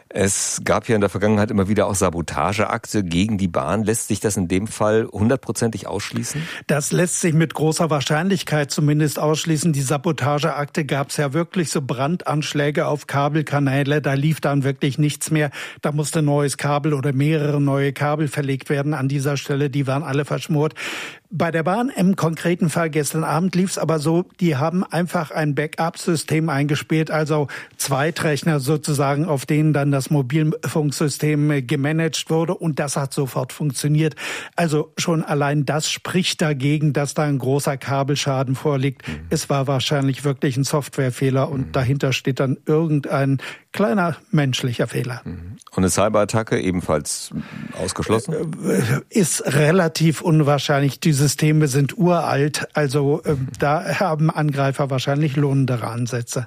Es gab ja in der Vergangenheit immer wieder auch Sabotageakte gegen die Bahn. Lässt sich das in dem Fall hundertprozentig ausschließen? Das lässt sich mit großer Wahrscheinlichkeit zumindest ausschließen. Die Sabotageakte gab es ja wirklich, so Brandanschläge auf Kabelkanäle. Da lief dann wirklich nichts mehr. Da musste neues Kabel oder mehrere neue Kabel verlegt werden an dieser Stelle. Die waren alle verschmort. Bei der Bahn im konkreten Fall gestern Abend lief es aber so, die haben einfach ein Backup-System eingespielt, also Zweitrechner sozusagen, auf denen dann das Mobilfunksystem gemanagt wurde, und das hat sofort funktioniert. Also schon allein das spricht dagegen, dass da ein großer Kabelschaden vorliegt. Mhm. Es war wahrscheinlich wirklich ein Softwarefehler, und mhm. dahinter steht dann irgendein kleiner menschlicher Fehler. Mhm. Und eine Cyberattacke ebenfalls ausgeschlossen? Ist relativ unwahrscheinlich. Die Systeme sind uralt, also äh, da haben Angreifer wahrscheinlich lohnendere Ansätze.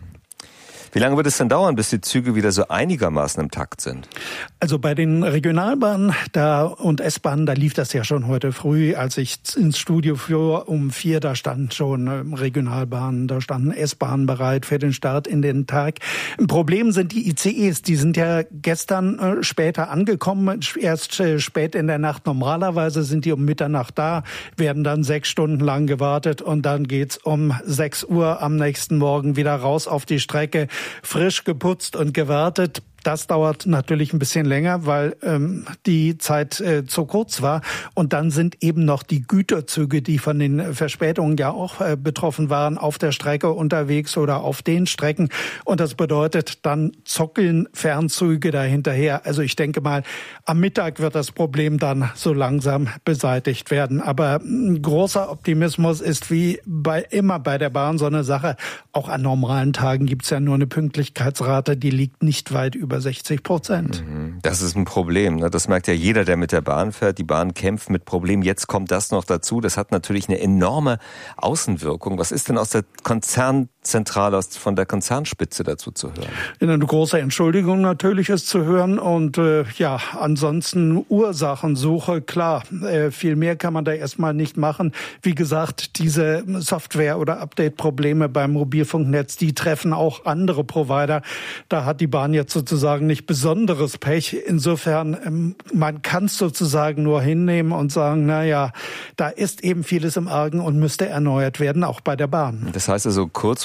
Wie lange wird es denn dauern, bis die Züge wieder so einigermaßen im Takt sind? Also bei den Regionalbahnen da und S-Bahnen, da lief das ja schon heute früh, als ich ins Studio fuhr um vier, da standen schon Regionalbahnen, da standen S-Bahnen bereit für den Start in den Tag. Ein Problem sind die I C Es, die sind ja gestern äh, später angekommen, erst äh, spät in der Nacht. Normalerweise sind die um Mitternacht da, werden dann sechs Stunden lang gewartet, und dann geht's um sechs Uhr am nächsten Morgen wieder raus auf die Strecke, frisch geputzt und gewartet. Das dauert natürlich ein bisschen länger, weil ähm, die Zeit äh, zu kurz war. Und dann sind eben noch die Güterzüge, die von den Verspätungen ja auch äh, betroffen waren, auf der Strecke unterwegs oder auf den Strecken. Und das bedeutet, dann zockeln Fernzüge dahinterher. Also ich denke mal, am Mittag wird das Problem dann so langsam beseitigt werden. Aber ein großer Optimismus ist wie bei immer bei der Bahn so eine Sache. Auch an normalen Tagen gibt's ja nur eine Pünktlichkeitsrate, die liegt nicht weit über sechzig Prozent. Das ist ein Problem. Das merkt ja jeder, der mit der Bahn fährt. Die Bahn kämpft mit Problemen. Jetzt kommt das noch dazu. Das hat natürlich eine enorme Außenwirkung. Was ist denn aus der Konzernzentrale, von der Konzernspitze dazu zu hören? Eine große Entschuldigung natürlich ist zu hören. Und äh, ja, ansonsten Ursachensuche, klar. Äh, viel mehr kann man da erstmal nicht machen. Wie gesagt, diese Software- oder Update-Probleme beim Mobilfunknetz, die treffen auch andere Provider. Da hat die Bahn jetzt sozusagen nicht besonderes Pech. Insofern, man kann es sozusagen nur hinnehmen und sagen, na ja, da ist eben vieles im Argen und müsste erneuert werden, auch bei der Bahn. Das heißt also, kurzfristig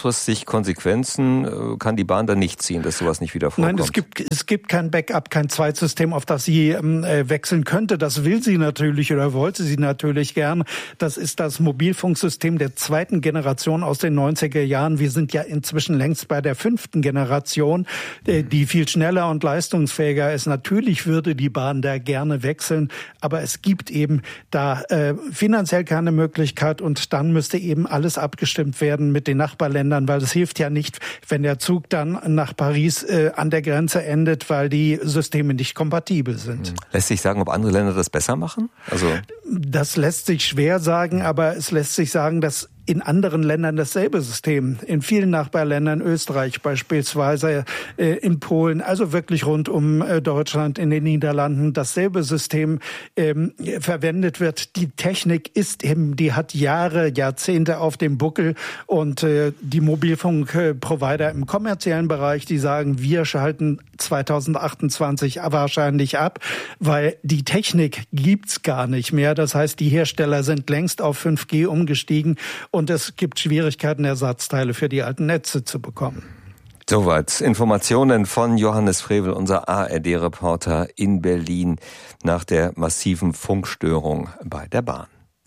kurzfristig Konsequenzen kann die Bahn dann nicht ziehen, dass sowas nicht wieder vorkommt? Nein, es gibt, es gibt kein Backup, kein Zweitsystem, auf das sie äh, wechseln könnte. Das will sie natürlich oder wollte sie natürlich gern. Das ist das Mobilfunksystem der zweiten Generation aus den neunziger Jahren. Wir sind ja inzwischen längst bei der fünften Generation, äh, die viel schneller und leistungsfähiger ist. Natürlich würde die Bahn da gerne wechseln, aber es gibt eben da äh, finanziell keine Möglichkeit und dann müsste eben alles abgestimmt werden mit den Nachbarländern, weil es hilft ja nicht, wenn der Zug dann nach Paris äh, an der Grenze endet, weil die Systeme nicht kompatibel sind. Lässt sich sagen, ob andere Länder das besser machen? Also das lässt sich schwer sagen, aber es lässt sich sagen, dass in anderen Ländern dasselbe System. In vielen Nachbarländern, Österreich beispielsweise, äh, in Polen, also wirklich rund um äh, Deutschland, in den Niederlanden, dasselbe System ähm, verwendet wird. Die Technik ist eben, die hat Jahre, Jahrzehnte auf dem Buckel und äh, die Mobilfunkprovider im kommerziellen Bereich, die sagen, wir schalten zweitausendachtundzwanzig wahrscheinlich ab, weil die Technik gibt's gar nicht mehr. Das heißt, die Hersteller sind längst auf fünf G umgestiegen und es gibt Schwierigkeiten, Ersatzteile für die alten Netze zu bekommen. Soweit Informationen von Johannes Frevel, unser A R D-Reporter in Berlin, nach der massiven Funkstörung bei der Bahn.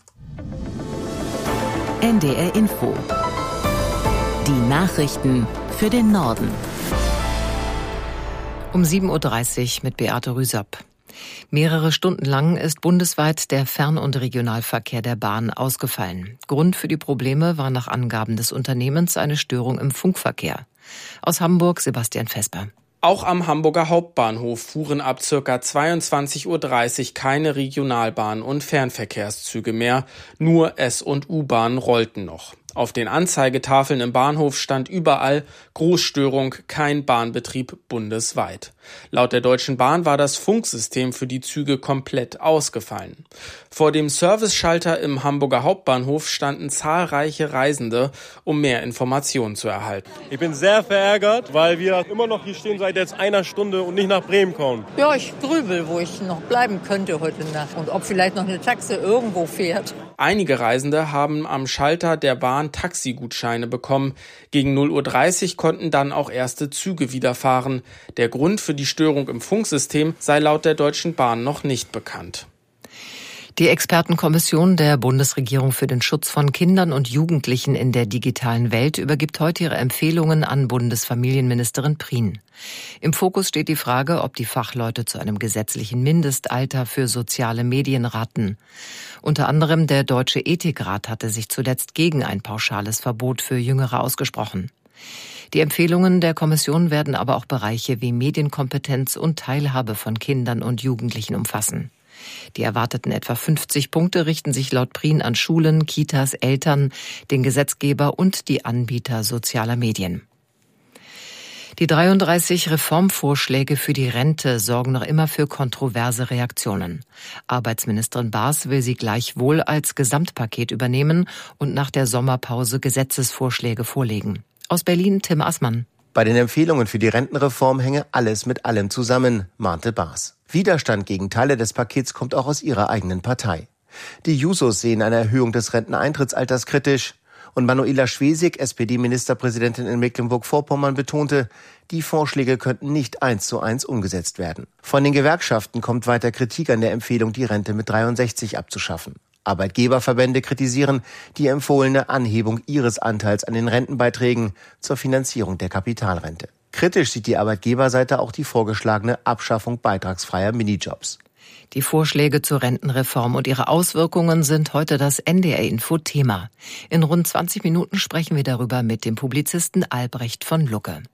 N D R Info. Die Nachrichten für den Norden. Um sieben Uhr dreißig mit Beate Rüsapp. Mehrere Stunden lang ist bundesweit der Fern- und Regionalverkehr der Bahn ausgefallen. Grund für die Probleme war nach Angaben des Unternehmens eine Störung im Funkverkehr. Aus Hamburg Sebastian Vesper. Auch am Hamburger Hauptbahnhof fuhren ab ca. zweiundzwanzig Uhr dreißig keine Regionalbahn- und Fernverkehrszüge mehr. Nur S- und U-Bahnen rollten noch. Auf den Anzeigetafeln im Bahnhof stand überall Großstörung, kein Bahnbetrieb bundesweit. Laut der Deutschen Bahn war das Funksystem für die Züge komplett ausgefallen. Vor dem Serviceschalter im Hamburger Hauptbahnhof standen zahlreiche Reisende, um mehr Informationen zu erhalten. Ich bin sehr verärgert, weil wir immer noch hier stehen seit jetzt einer Stunde und nicht nach Bremen kommen. Ja, ich grübel, wo ich noch bleiben könnte heute Nacht und ob vielleicht noch eine Taxe irgendwo fährt. Einige Reisende haben am Schalter der Bahn Taxigutscheine bekommen. Gegen null Uhr dreißig konnten dann auch erste Züge wieder fahren. Der Grund für die Störung im Funksystem sei laut der Deutschen Bahn noch nicht bekannt. Die Expertenkommission der Bundesregierung für den Schutz von Kindern und Jugendlichen in der digitalen Welt übergibt heute ihre Empfehlungen an Bundesfamilienministerin Prien. Im Fokus steht die Frage, ob die Fachleute zu einem gesetzlichen Mindestalter für soziale Medien raten. Unter anderem der Deutsche Ethikrat hatte sich zuletzt gegen ein pauschales Verbot für Jüngere ausgesprochen. Die Empfehlungen der Kommission werden aber auch Bereiche wie Medienkompetenz und Teilhabe von Kindern und Jugendlichen umfassen. Die erwarteten etwa fünfzig Punkte richten sich laut Prien an Schulen, Kitas, Eltern, den Gesetzgeber und die Anbieter sozialer Medien. Die dreiunddreißig Reformvorschläge für die Rente sorgen noch immer für kontroverse Reaktionen. Arbeitsministerin Baas will sie gleichwohl als Gesamtpaket übernehmen und nach der Sommerpause Gesetzesvorschläge vorlegen. Aus Berlin Tim Assmann. Bei den Empfehlungen für die Rentenreform hänge alles mit allem zusammen, mahnte Baas. Widerstand gegen Teile des Pakets kommt auch aus ihrer eigenen Partei. Die Jusos sehen eine Erhöhung des Renteneintrittsalters kritisch. Und Manuela Schwesig, S P D-Ministerpräsidentin in Mecklenburg-Vorpommern, betonte, die Vorschläge könnten nicht eins zu eins umgesetzt werden. Von den Gewerkschaften kommt weiter Kritik an der Empfehlung, die Rente mit dreiundsechzig abzuschaffen. Arbeitgeberverbände kritisieren die empfohlene Anhebung ihres Anteils an den Rentenbeiträgen zur Finanzierung der Kapitalrente. Kritisch sieht die Arbeitgeberseite auch die vorgeschlagene Abschaffung beitragsfreier Minijobs. Die Vorschläge zur Rentenreform und ihre Auswirkungen sind heute das N D R-Info-Thema. In rund zwanzig Minuten sprechen wir darüber mit dem Publizisten Albrecht von Lucke.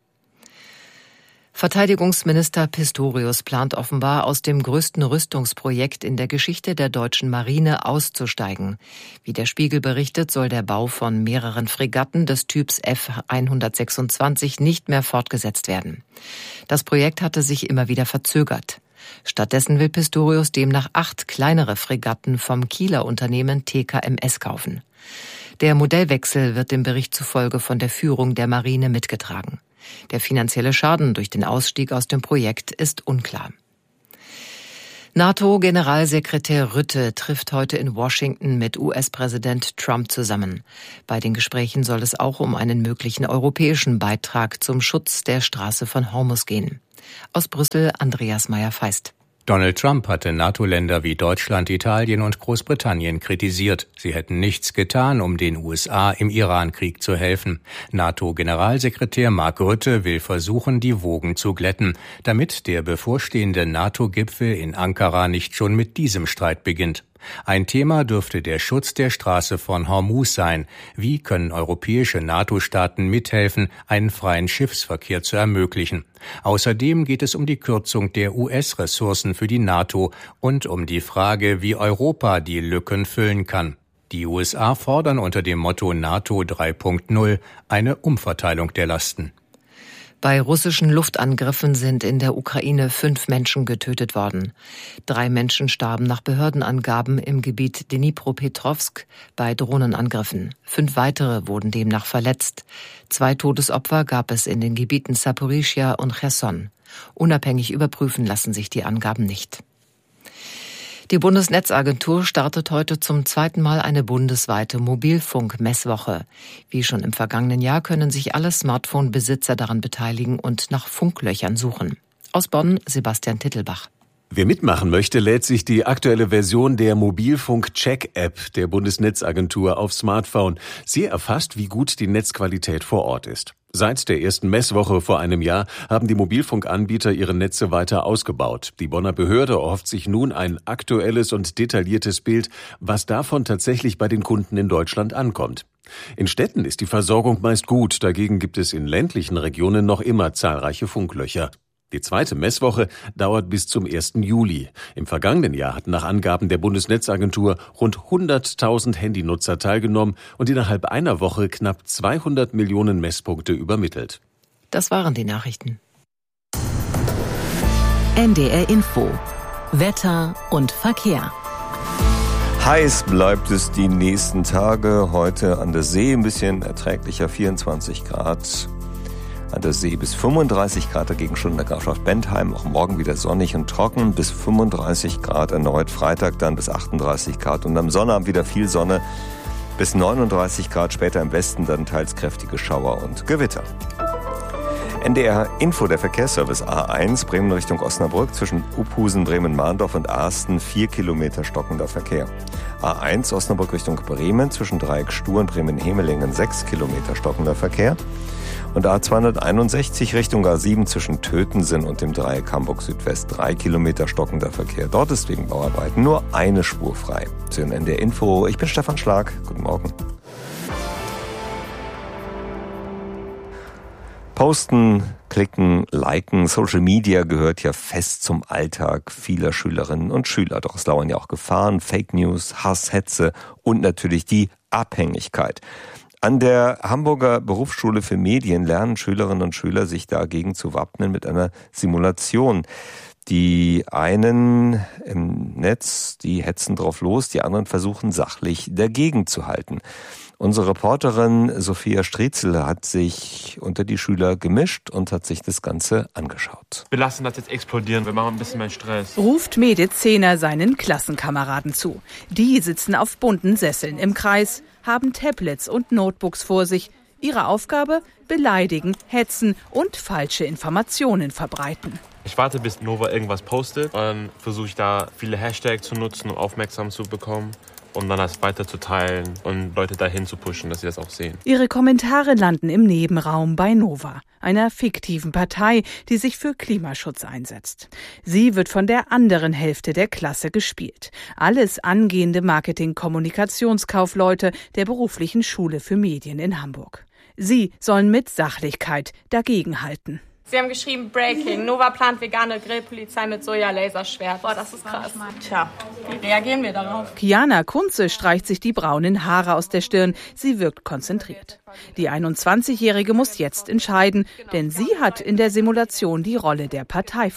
Verteidigungsminister Pistorius plant offenbar, aus dem größten Rüstungsprojekt in der Geschichte der deutschen Marine auszusteigen. Wie der Spiegel berichtet, soll der Bau von mehreren Fregatten des Typs F hundertsechsundzwanzig nicht mehr fortgesetzt werden. Das Projekt hatte sich immer wieder verzögert. Stattdessen will Pistorius demnach acht kleinere Fregatten vom Kieler Unternehmen T K M S kaufen. Der Modellwechsel wird dem Bericht zufolge von der Führung der Marine mitgetragen. Der finanzielle Schaden durch den Ausstieg aus dem Projekt ist unklar. NATO-Generalsekretär Rutte trifft heute in Washington mit U S-Präsident Trump zusammen. Bei den Gesprächen soll es auch um einen möglichen europäischen Beitrag zum Schutz der Straße von Hormuz gehen. Aus Brüssel Andreas Meyer-Feist. Donald Trump hatte NATO-Länder wie Deutschland, Italien und Großbritannien kritisiert. Sie hätten nichts getan, um den U S A im Iran-Krieg zu helfen. NATO-Generalsekretär Mark Rutte will versuchen, die Wogen zu glätten, damit der bevorstehende NATO-Gipfel in Ankara nicht schon mit diesem Streit beginnt. Ein Thema dürfte der Schutz der Straße von Hormuz sein. Wie können europäische NATO-Staaten mithelfen, einen freien Schiffsverkehr zu ermöglichen? Außerdem geht es um die Kürzung der U S-Ressourcen für die NATO und um die Frage, wie Europa die Lücken füllen kann. Die U S A fordern unter dem Motto NATO drei Punkt null eine Umverteilung der Lasten. Bei russischen Luftangriffen sind in der Ukraine fünf Menschen getötet worden. Drei Menschen starben nach Behördenangaben im Gebiet Dnipropetrovsk bei Drohnenangriffen. Fünf weitere wurden demnach verletzt. Zwei Todesopfer gab es in den Gebieten Saporischschja und Cherson. Unabhängig überprüfen lassen sich die Angaben nicht. Die Bundesnetzagentur startet heute zum zweiten Mal eine bundesweite Mobilfunk-Messwoche. Wie schon im vergangenen Jahr können sich alle Smartphone-Besitzer daran beteiligen und nach Funklöchern suchen. Aus Bonn Sebastian Tittelbach. Wer mitmachen möchte, lädt sich die aktuelle Version der Mobilfunk-Check-App der Bundesnetzagentur aufs Smartphone. Sie erfasst, wie gut die Netzqualität vor Ort ist. Seit der ersten Messwoche vor einem Jahr haben die Mobilfunkanbieter ihre Netze weiter ausgebaut. Die Bonner Behörde erhofft sich nun ein aktuelles und detailliertes Bild, was davon tatsächlich bei den Kunden in Deutschland ankommt. In Städten ist die Versorgung meist gut, dagegen gibt es in ländlichen Regionen noch immer zahlreiche Funklöcher. Die zweite Messwoche dauert bis zum ersten Juli. Im vergangenen Jahr hatten nach Angaben der Bundesnetzagentur rund hunderttausend Handynutzer teilgenommen und innerhalb einer Woche knapp zweihundert Millionen Messpunkte übermittelt. Das waren die Nachrichten. N D R Info. Wetter und Verkehr. Heiß bleibt es die nächsten Tage. Heute an der See ein bisschen erträglicher, vierundzwanzig Grad. An der See bis fünfunddreißig Grad, dagegen schon in der Grafschaft Bentheim. Auch morgen wieder sonnig und trocken, bis fünfunddreißig Grad erneut. Freitag dann bis achtunddreißig Grad und am Sonnabend wieder viel Sonne, bis neununddreißig Grad. Später im Westen dann teils kräftige Schauer und Gewitter. N D R Info, der Verkehrsservice A eins, Bremen Richtung Osnabrück, zwischen Uphusen, Bremen-Mahndorf und Asten, vier Kilometer stockender Verkehr. A eins, Osnabrück Richtung Bremen, zwischen Dreieck Stur und Bremen-Hemelingen, sechs Kilometer stockender Verkehr. Und A zweihunderteinundsechzig Richtung A sieben zwischen Tötensen und dem Dreieck Hamburg Südwest, drei Kilometer stockender Verkehr. Dort ist wegen Bauarbeiten nur eine Spur frei. Sie hören N D R Info, ich bin Stefan Schlag, guten Morgen. Posten, klicken, liken, Social Media gehört ja fest zum Alltag vieler Schülerinnen und Schüler. Doch es lauern ja auch Gefahren, Fake News, Hass, Hetze und natürlich die Abhängigkeit. An der Hamburger Berufsschule für Medien lernen Schülerinnen und Schüler, sich dagegen zu wappnen mit einer Simulation. Die einen im Netz, die hetzen drauf los, die anderen versuchen sachlich dagegen zu halten. Unsere Reporterin Sophia Striezel hat sich unter die Schüler gemischt und hat sich das Ganze angeschaut. Wir lassen das jetzt explodieren, wir machen ein bisschen mehr Stress. Ruft Medit Zehner seinen Klassenkameraden zu. Die sitzen auf bunten Sesseln im Kreis, haben Tablets und Notebooks vor sich. Ihre Aufgabe? Beleidigen, hetzen und falsche Informationen verbreiten. Ich warte, bis Nova irgendwas postet. Dann versuche ich da viele Hashtags zu nutzen, um aufmerksam zu bekommen, um dann das weiter zu teilen und Leute dahin zu pushen, dass sie das auch sehen. Ihre Kommentare landen im Nebenraum bei Nova, einer fiktiven Partei, die sich für Klimaschutz einsetzt. Sie wird von der anderen Hälfte der Klasse gespielt. Alles angehende Marketing-Kommunikationskaufleute der Beruflichen Schule für Medien in Hamburg. Sie sollen mit Sachlichkeit dagegenhalten. Sie haben geschrieben, Breaking, Nova plant vegane Grillpolizei mit Soja-Laserschwert. Boah, das ist krass. Tja, wie reagieren wir darauf? Kiana Kunze streicht sich die braunen Haare aus der Stirn. Sie wirkt konzentriert. Die einundzwanzigjährige muss jetzt entscheiden, denn sie hat in der Simulation die Rolle der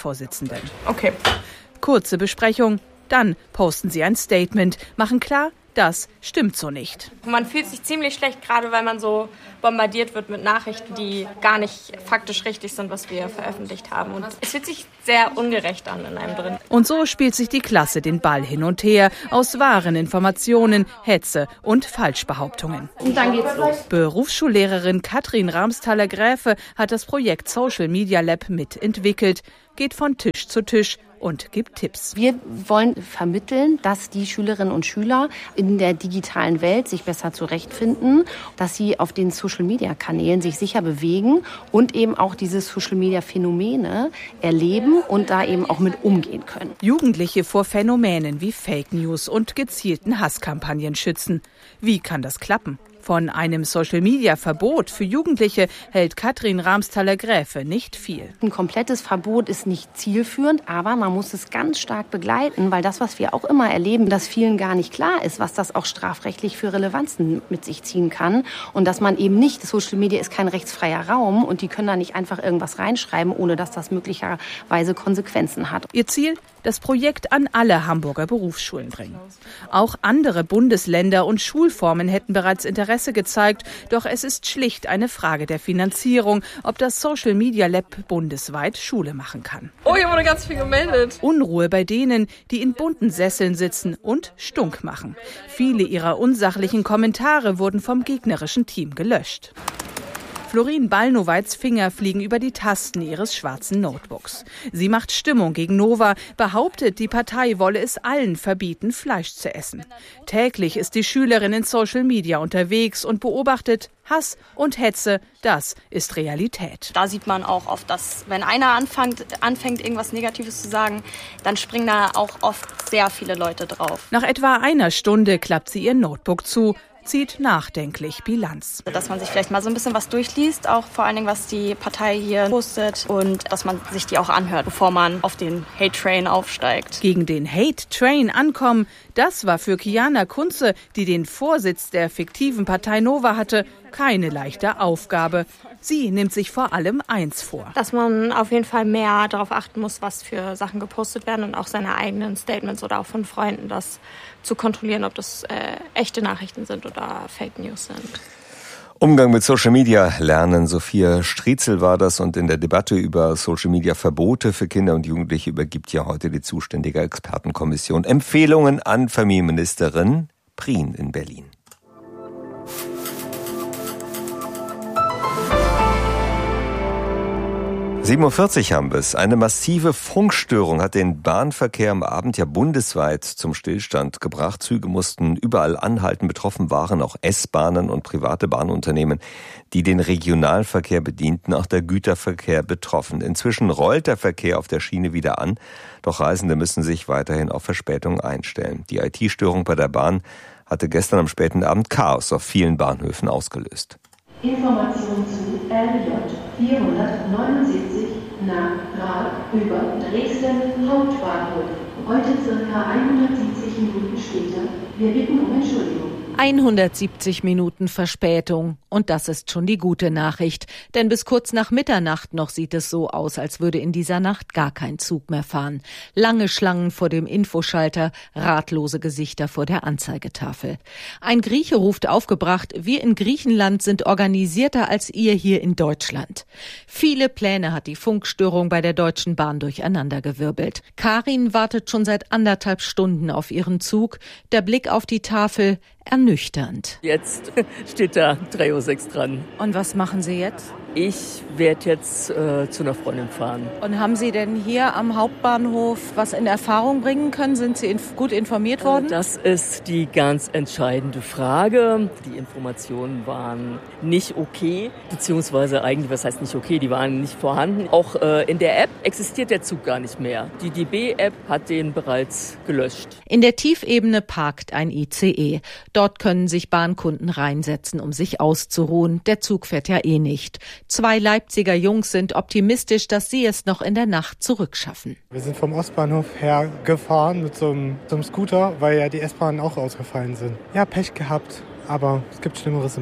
Parteivorsitzenden. Okay. Kurze Besprechung. Dann posten sie ein Statement, machen klar, Das stimmt so nicht. Man fühlt sich ziemlich schlecht, gerade weil man so bombardiert wird mit Nachrichten, die gar nicht faktisch richtig sind, was wir veröffentlicht haben. Und es fühlt sich sehr ungerecht an in einem drin. Und so spielt sich die Klasse den Ball hin und her aus wahren Informationen, Hetze und Falschbehauptungen. Und dann geht's los. Berufsschullehrerin Katrin Ramsthaler-Gräfe hat das Projekt Social Media Lab mitentwickelt, geht von Tisch zu Tisch und gibt Tipps. Wir wollen vermitteln, dass die Schülerinnen und Schüler in der digitalen Welt sich besser zurechtfinden, dass sie auf den Social-Media-Kanälen sich sicher bewegen und eben auch diese Social-Media-Phänomene erleben und da eben auch mit umgehen können. Jugendliche vor Phänomenen wie Fake News und gezielten Hasskampagnen schützen. Wie kann das klappen? Von einem Social-Media-Verbot für Jugendliche hält Katrin Ramsthaler-Gräfe nicht viel. Ein komplettes Verbot ist nicht zielführend, aber man muss es ganz stark begleiten, weil das, was wir auch immer erleben, dass vielen gar nicht klar ist, was das auch strafrechtlich für Relevanzen mit sich ziehen kann. Und dass man eben nicht, Social Media ist kein rechtsfreier Raum und die können da nicht einfach irgendwas reinschreiben, ohne dass das möglicherweise Konsequenzen hat. Ihr Ziel? Das Projekt an alle Hamburger Berufsschulen bringen. Auch andere Bundesländer und Schulformen hätten bereits Interesse gezeigt, doch es ist schlicht eine Frage der Finanzierung, ob das Social Media Lab bundesweit Schule machen kann. Oh, hier wurde ganz viel gemeldet. Unruhe bei denen, die in bunten Sesseln sitzen und stunk machen. Viele ihrer unsachlichen Kommentare wurden vom gegnerischen Team gelöscht. Florin Ballnoweits Finger fliegen über die Tasten ihres schwarzen Notebooks. Sie macht Stimmung gegen Nova, behauptet, die Partei wolle es allen verbieten, Fleisch zu essen. Täglich ist die Schülerin in Social Media unterwegs und beobachtet Hass und Hetze, das ist Realität. Da sieht man auch oft, dass wenn einer anfängt, anfängt, irgendwas Negatives zu sagen, dann springen da auch oft sehr viele Leute drauf. Nach etwa einer Stunde klappt sie ihr Notebook zu, zieht nachdenklich Bilanz. Dass man sich vielleicht mal so ein bisschen was durchliest, auch vor allen Dingen, was die Partei hier postet und dass man sich die auch anhört, bevor man auf den Hate-Train aufsteigt. Gegen den Hate-Train ankommen, das war für Kiana Kunze, die den Vorsitz der fiktiven Partei Nova hatte, keine leichte Aufgabe. Sie nimmt sich vor allem eins vor. Dass man auf jeden Fall mehr darauf achten muss, was für Sachen gepostet werden und auch seine eigenen Statements oder auch von Freunden, das zu kontrollieren, ob das äh, echte Nachrichten sind oder Fake News sind. Umgang mit Social Media lernen. Sophia Striezel war das, und in der Debatte über Social Media Verbote für Kinder und Jugendliche übergibt ja heute die zuständige Expertenkommission Empfehlungen an Familienministerin Prien in Berlin. sieben Uhr vierzig haben wir es. Eine massive Funkstörung hat den Bahnverkehr am Abend ja bundesweit zum Stillstand gebracht. Züge mussten überall anhalten. Betroffen waren auch S-Bahnen und private Bahnunternehmen, die den Regionalverkehr bedienten. Auch der Güterverkehr betroffen. Inzwischen rollt der Verkehr auf der Schiene wieder an. Doch Reisende müssen sich weiterhin auf Verspätungen einstellen. Die I T-Störung bei der Bahn hatte gestern am späten Abend Chaos auf vielen Bahnhöfen ausgelöst. Information zu R J vierhundertneunundsiebzig nach Prag über Dresden Hauptbahnhof. Heute circa hundertsiebzig Minuten später. Wir bitten um Entschuldigung. hundertsiebzig Minuten Verspätung. Und das ist schon die gute Nachricht. Denn bis kurz nach Mitternacht noch sieht es so aus, als würde in dieser Nacht gar kein Zug mehr fahren. Lange Schlangen vor dem Infoschalter, ratlose Gesichter vor der Anzeigetafel. Ein Grieche ruft aufgebracht, wir in Griechenland sind organisierter als ihr hier in Deutschland. Viele Pläne hat die Funkstörung bei der Deutschen Bahn durcheinandergewirbelt. Karin wartet schon seit anderthalb Stunden auf ihren Zug. Der Blick auf die Tafel ernüchternd. Jetzt steht da drei Uhr sechs dran. Und was machen Sie jetzt? Ich werde jetzt äh, zu einer Freundin fahren. Und haben Sie denn hier am Hauptbahnhof was in Erfahrung bringen können? Sind Sie inf- gut informiert worden? Das ist die ganz entscheidende Frage. Die Informationen waren nicht okay, beziehungsweise eigentlich, was heißt nicht okay, die waren nicht vorhanden. Auch äh, in der App existiert der Zug gar nicht mehr. Die D B-App hat den bereits gelöscht. In der Tiefebene parkt ein I C E. Dort können sich Bahnkunden reinsetzen, um sich auszuruhen. Der Zug fährt ja eh nicht. Zwei Leipziger Jungs sind optimistisch, dass sie es noch in der Nacht zurückschaffen. Wir sind vom Ostbahnhof her gefahren mit so einem, so einem Scooter, weil ja die S-Bahnen auch ausgefallen sind. Ja, Pech gehabt, aber es gibt Schlimmeres im Leben.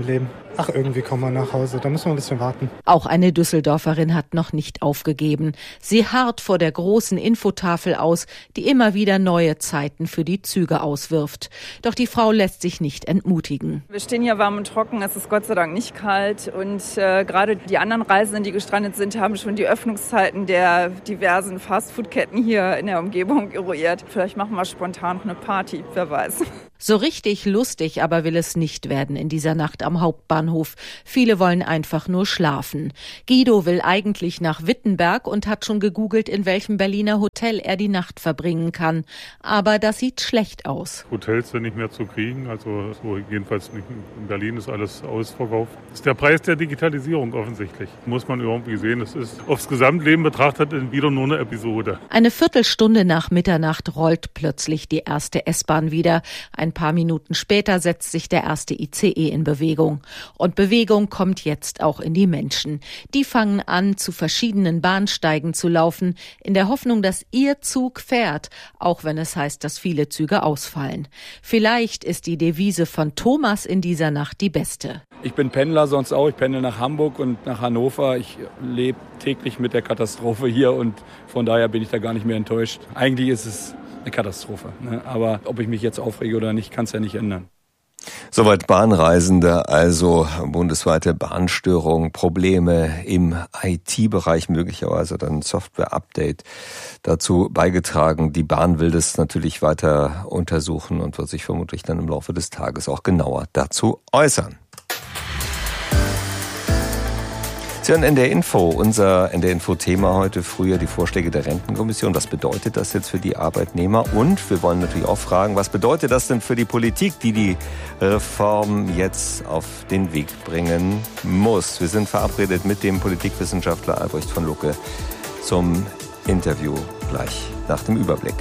Ach, irgendwie kommen wir nach Hause, da müssen wir ein bisschen warten. Auch eine Düsseldorferin hat noch nicht aufgegeben. Sie harrt vor der großen Infotafel aus, die immer wieder neue Zeiten für die Züge auswirft. Doch die Frau lässt sich nicht entmutigen. Wir stehen hier warm und trocken, es ist Gott sei Dank nicht kalt. Und äh, gerade die anderen Reisenden, die gestrandet sind, haben schon die Öffnungszeiten der diversen Fastfood-Ketten hier in der Umgebung eruiert. Vielleicht machen wir spontan noch eine Party, wer weiß. So richtig lustig aber will es nicht werden in dieser Nacht am Hauptbahnhof. Viele wollen einfach nur schlafen. Guido will eigentlich nach Wittenberg und hat schon gegoogelt, in welchem Berliner Hotel er die Nacht verbringen kann. Aber das sieht schlecht aus. Hotels sind nicht mehr zu kriegen, also so jedenfalls nicht in Berlin ist alles ausverkauft. Das ist der Preis der Digitalisierung offensichtlich. Muss man irgendwie sehen, es ist aufs Gesamtleben betrachtet wieder nur eine Episode. Eine Viertelstunde nach Mitternacht rollt plötzlich die erste S-Bahn wieder. Ein paar Minuten später setzt sich der erste I C E in Bewegung. Und Bewegung kommt jetzt auch in die Menschen. Die fangen an, zu verschiedenen Bahnsteigen zu laufen, in der Hoffnung, dass ihr Zug fährt, auch wenn es heißt, dass viele Züge ausfallen. Vielleicht ist die Devise von Thomas in dieser Nacht die beste. Ich bin Pendler sonst auch. Ich pendel nach Hamburg und nach Hannover. Ich lebe täglich mit der Katastrophe hier und von daher bin ich da gar nicht mehr enttäuscht. Eigentlich ist es eine Katastrophe, ne? Aber ob ich mich jetzt aufrege oder nicht, kann es ja nicht ändern. Soweit Bahnreisende, also bundesweite Bahnstörungen, Probleme im I T-Bereich, möglicherweise dann Software-Update dazu beigetragen. Die Bahn will das natürlich weiter untersuchen und wird sich vermutlich dann im Laufe des Tages auch genauer dazu äußern. Sie hören N D R Info, unser N D R Info-Thema heute früher, die Vorschläge der Rentenkommission. Was bedeutet das jetzt für die Arbeitnehmer? Und wir wollen natürlich auch fragen, was bedeutet das denn für die Politik, die die Reform jetzt auf den Weg bringen muss? Wir sind verabredet mit dem Politikwissenschaftler Albrecht von Lucke zum Interview gleich nach dem Überblick,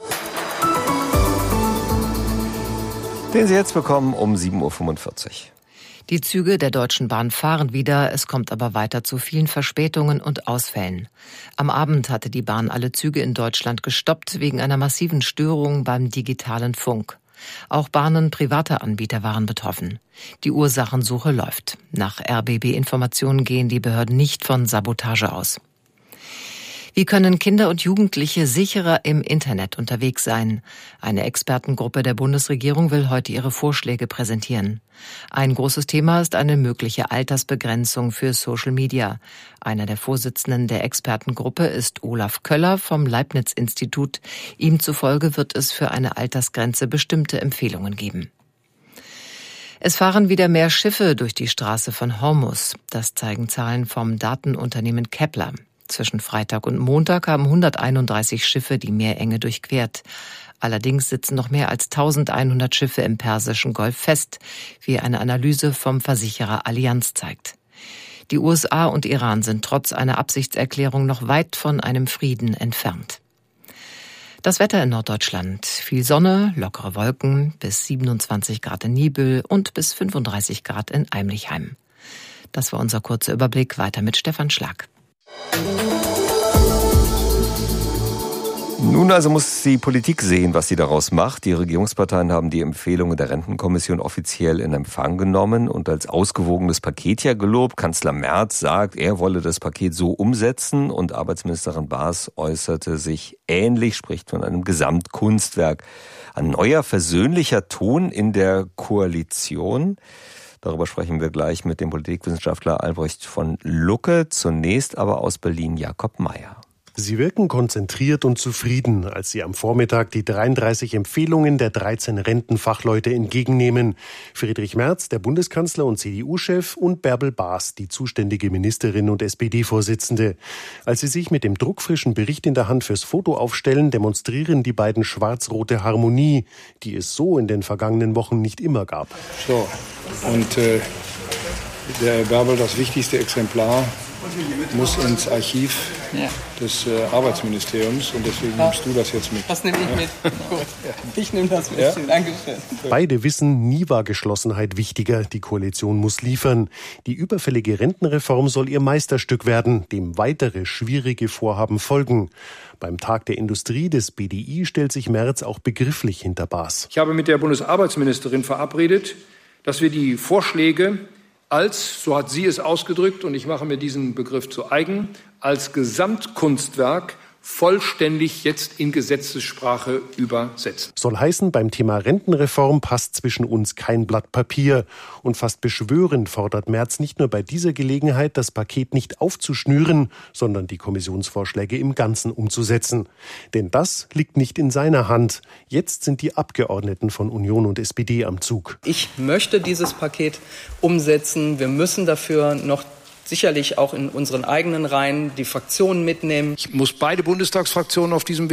den Sie jetzt bekommen um sieben Uhr fünfundvierzig. Die Züge der Deutschen Bahn fahren wieder, es kommt aber weiter zu vielen Verspätungen und Ausfällen. Am Abend hatte die Bahn alle Züge in Deutschland gestoppt wegen einer massiven Störung beim digitalen Funk. Auch Bahnen privater Anbieter waren betroffen. Die Ursachensuche läuft. Nach R B B-Informationen gehen die Behörden nicht von Sabotage aus. Wie können Kinder und Jugendliche sicherer im Internet unterwegs sein? Eine Expertengruppe der Bundesregierung will heute ihre Vorschläge präsentieren. Ein großes Thema ist eine mögliche Altersbegrenzung für Social Media. Einer der Vorsitzenden der Expertengruppe ist Olaf Köller vom Leibniz-Institut. Ihm zufolge wird es für eine Altersgrenze bestimmte Empfehlungen geben. Es fahren wieder mehr Schiffe durch die Straße von Hormuz. Das zeigen Zahlen vom Datenunternehmen Kepler. Zwischen Freitag und Montag haben hunderteinunddreißig Schiffe die Meerenge durchquert. Allerdings sitzen noch mehr als eintausendeinhundert Schiffe im Persischen Golf fest, wie eine Analyse vom Versicherer Allianz zeigt. Die U S A und Iran sind trotz einer Absichtserklärung noch weit von einem Frieden entfernt. Das Wetter in Norddeutschland. Viel Sonne, lockere Wolken, bis siebenundzwanzig Grad in Niebüll und bis fünfunddreißig Grad in Eimlichheim. Das war unser kurzer Überblick. Weiter mit Stefan Schlag. Nun also muss die Politik sehen, was sie daraus macht. Die Regierungsparteien haben die Empfehlungen der Rentenkommission offiziell in Empfang genommen und als ausgewogenes Paket ja gelobt. Kanzler Merz sagt, er wolle das Paket so umsetzen und Arbeitsministerin Baas äußerte sich ähnlich, spricht von einem Gesamtkunstwerk. Ein neuer versöhnlicher Ton in der Koalition. Darüber sprechen wir gleich mit dem Politikwissenschaftler Albrecht von Lucke. Zunächst aber aus Berlin Jakob Mayer. Sie wirken konzentriert und zufrieden, als Sie am Vormittag die dreiunddreißig Empfehlungen der dreizehn Rentenfachleute entgegennehmen. Friedrich Merz, der Bundeskanzler und C D U-Chef, und Bärbel Baas, die zuständige Ministerin und S P D-Vorsitzende. Als sie sich mit dem druckfrischen Bericht in der Hand fürs Foto aufstellen, demonstrieren die beiden schwarz-rote Harmonie, die es so in den vergangenen Wochen nicht immer gab. So, und äh, der Bärbel, das wichtigste Exemplar muss ins Archiv ja. des äh, Arbeitsministeriums und deswegen ja. nimmst du das jetzt mit. Das nehme ich mit. Gut. Ich nehme das mit. Ja? Dankeschön. Beide wissen, nie war Geschlossenheit wichtiger. Die Koalition muss liefern. Die überfällige Rentenreform soll ihr Meisterstück werden, dem weitere schwierige Vorhaben folgen. Beim Tag der Industrie des B D I stellt sich Merz auch begrifflich hinter Baas. Ich habe mit der Bundesarbeitsministerin verabredet, dass wir die Vorschläge als, so hat sie es ausgedrückt, und ich mache mir diesen Begriff zu eigen, als Gesamtkunstwerk vollständig jetzt in Gesetzessprache übersetzen. Soll heißen, beim Thema Rentenreform passt zwischen uns kein Blatt Papier. Und fast beschwörend fordert Merz nicht nur bei dieser Gelegenheit, das Paket nicht aufzuschnüren, sondern die Kommissionsvorschläge im Ganzen umzusetzen. Denn das liegt nicht in seiner Hand. Jetzt sind die Abgeordneten von Union und S P D am Zug. Ich möchte dieses Paket umsetzen. Wir müssen dafür noch sicherlich auch in unseren eigenen Reihen die Fraktionen mitnehmen. Ich muss beide Bundestagsfraktionen auf diesem Weg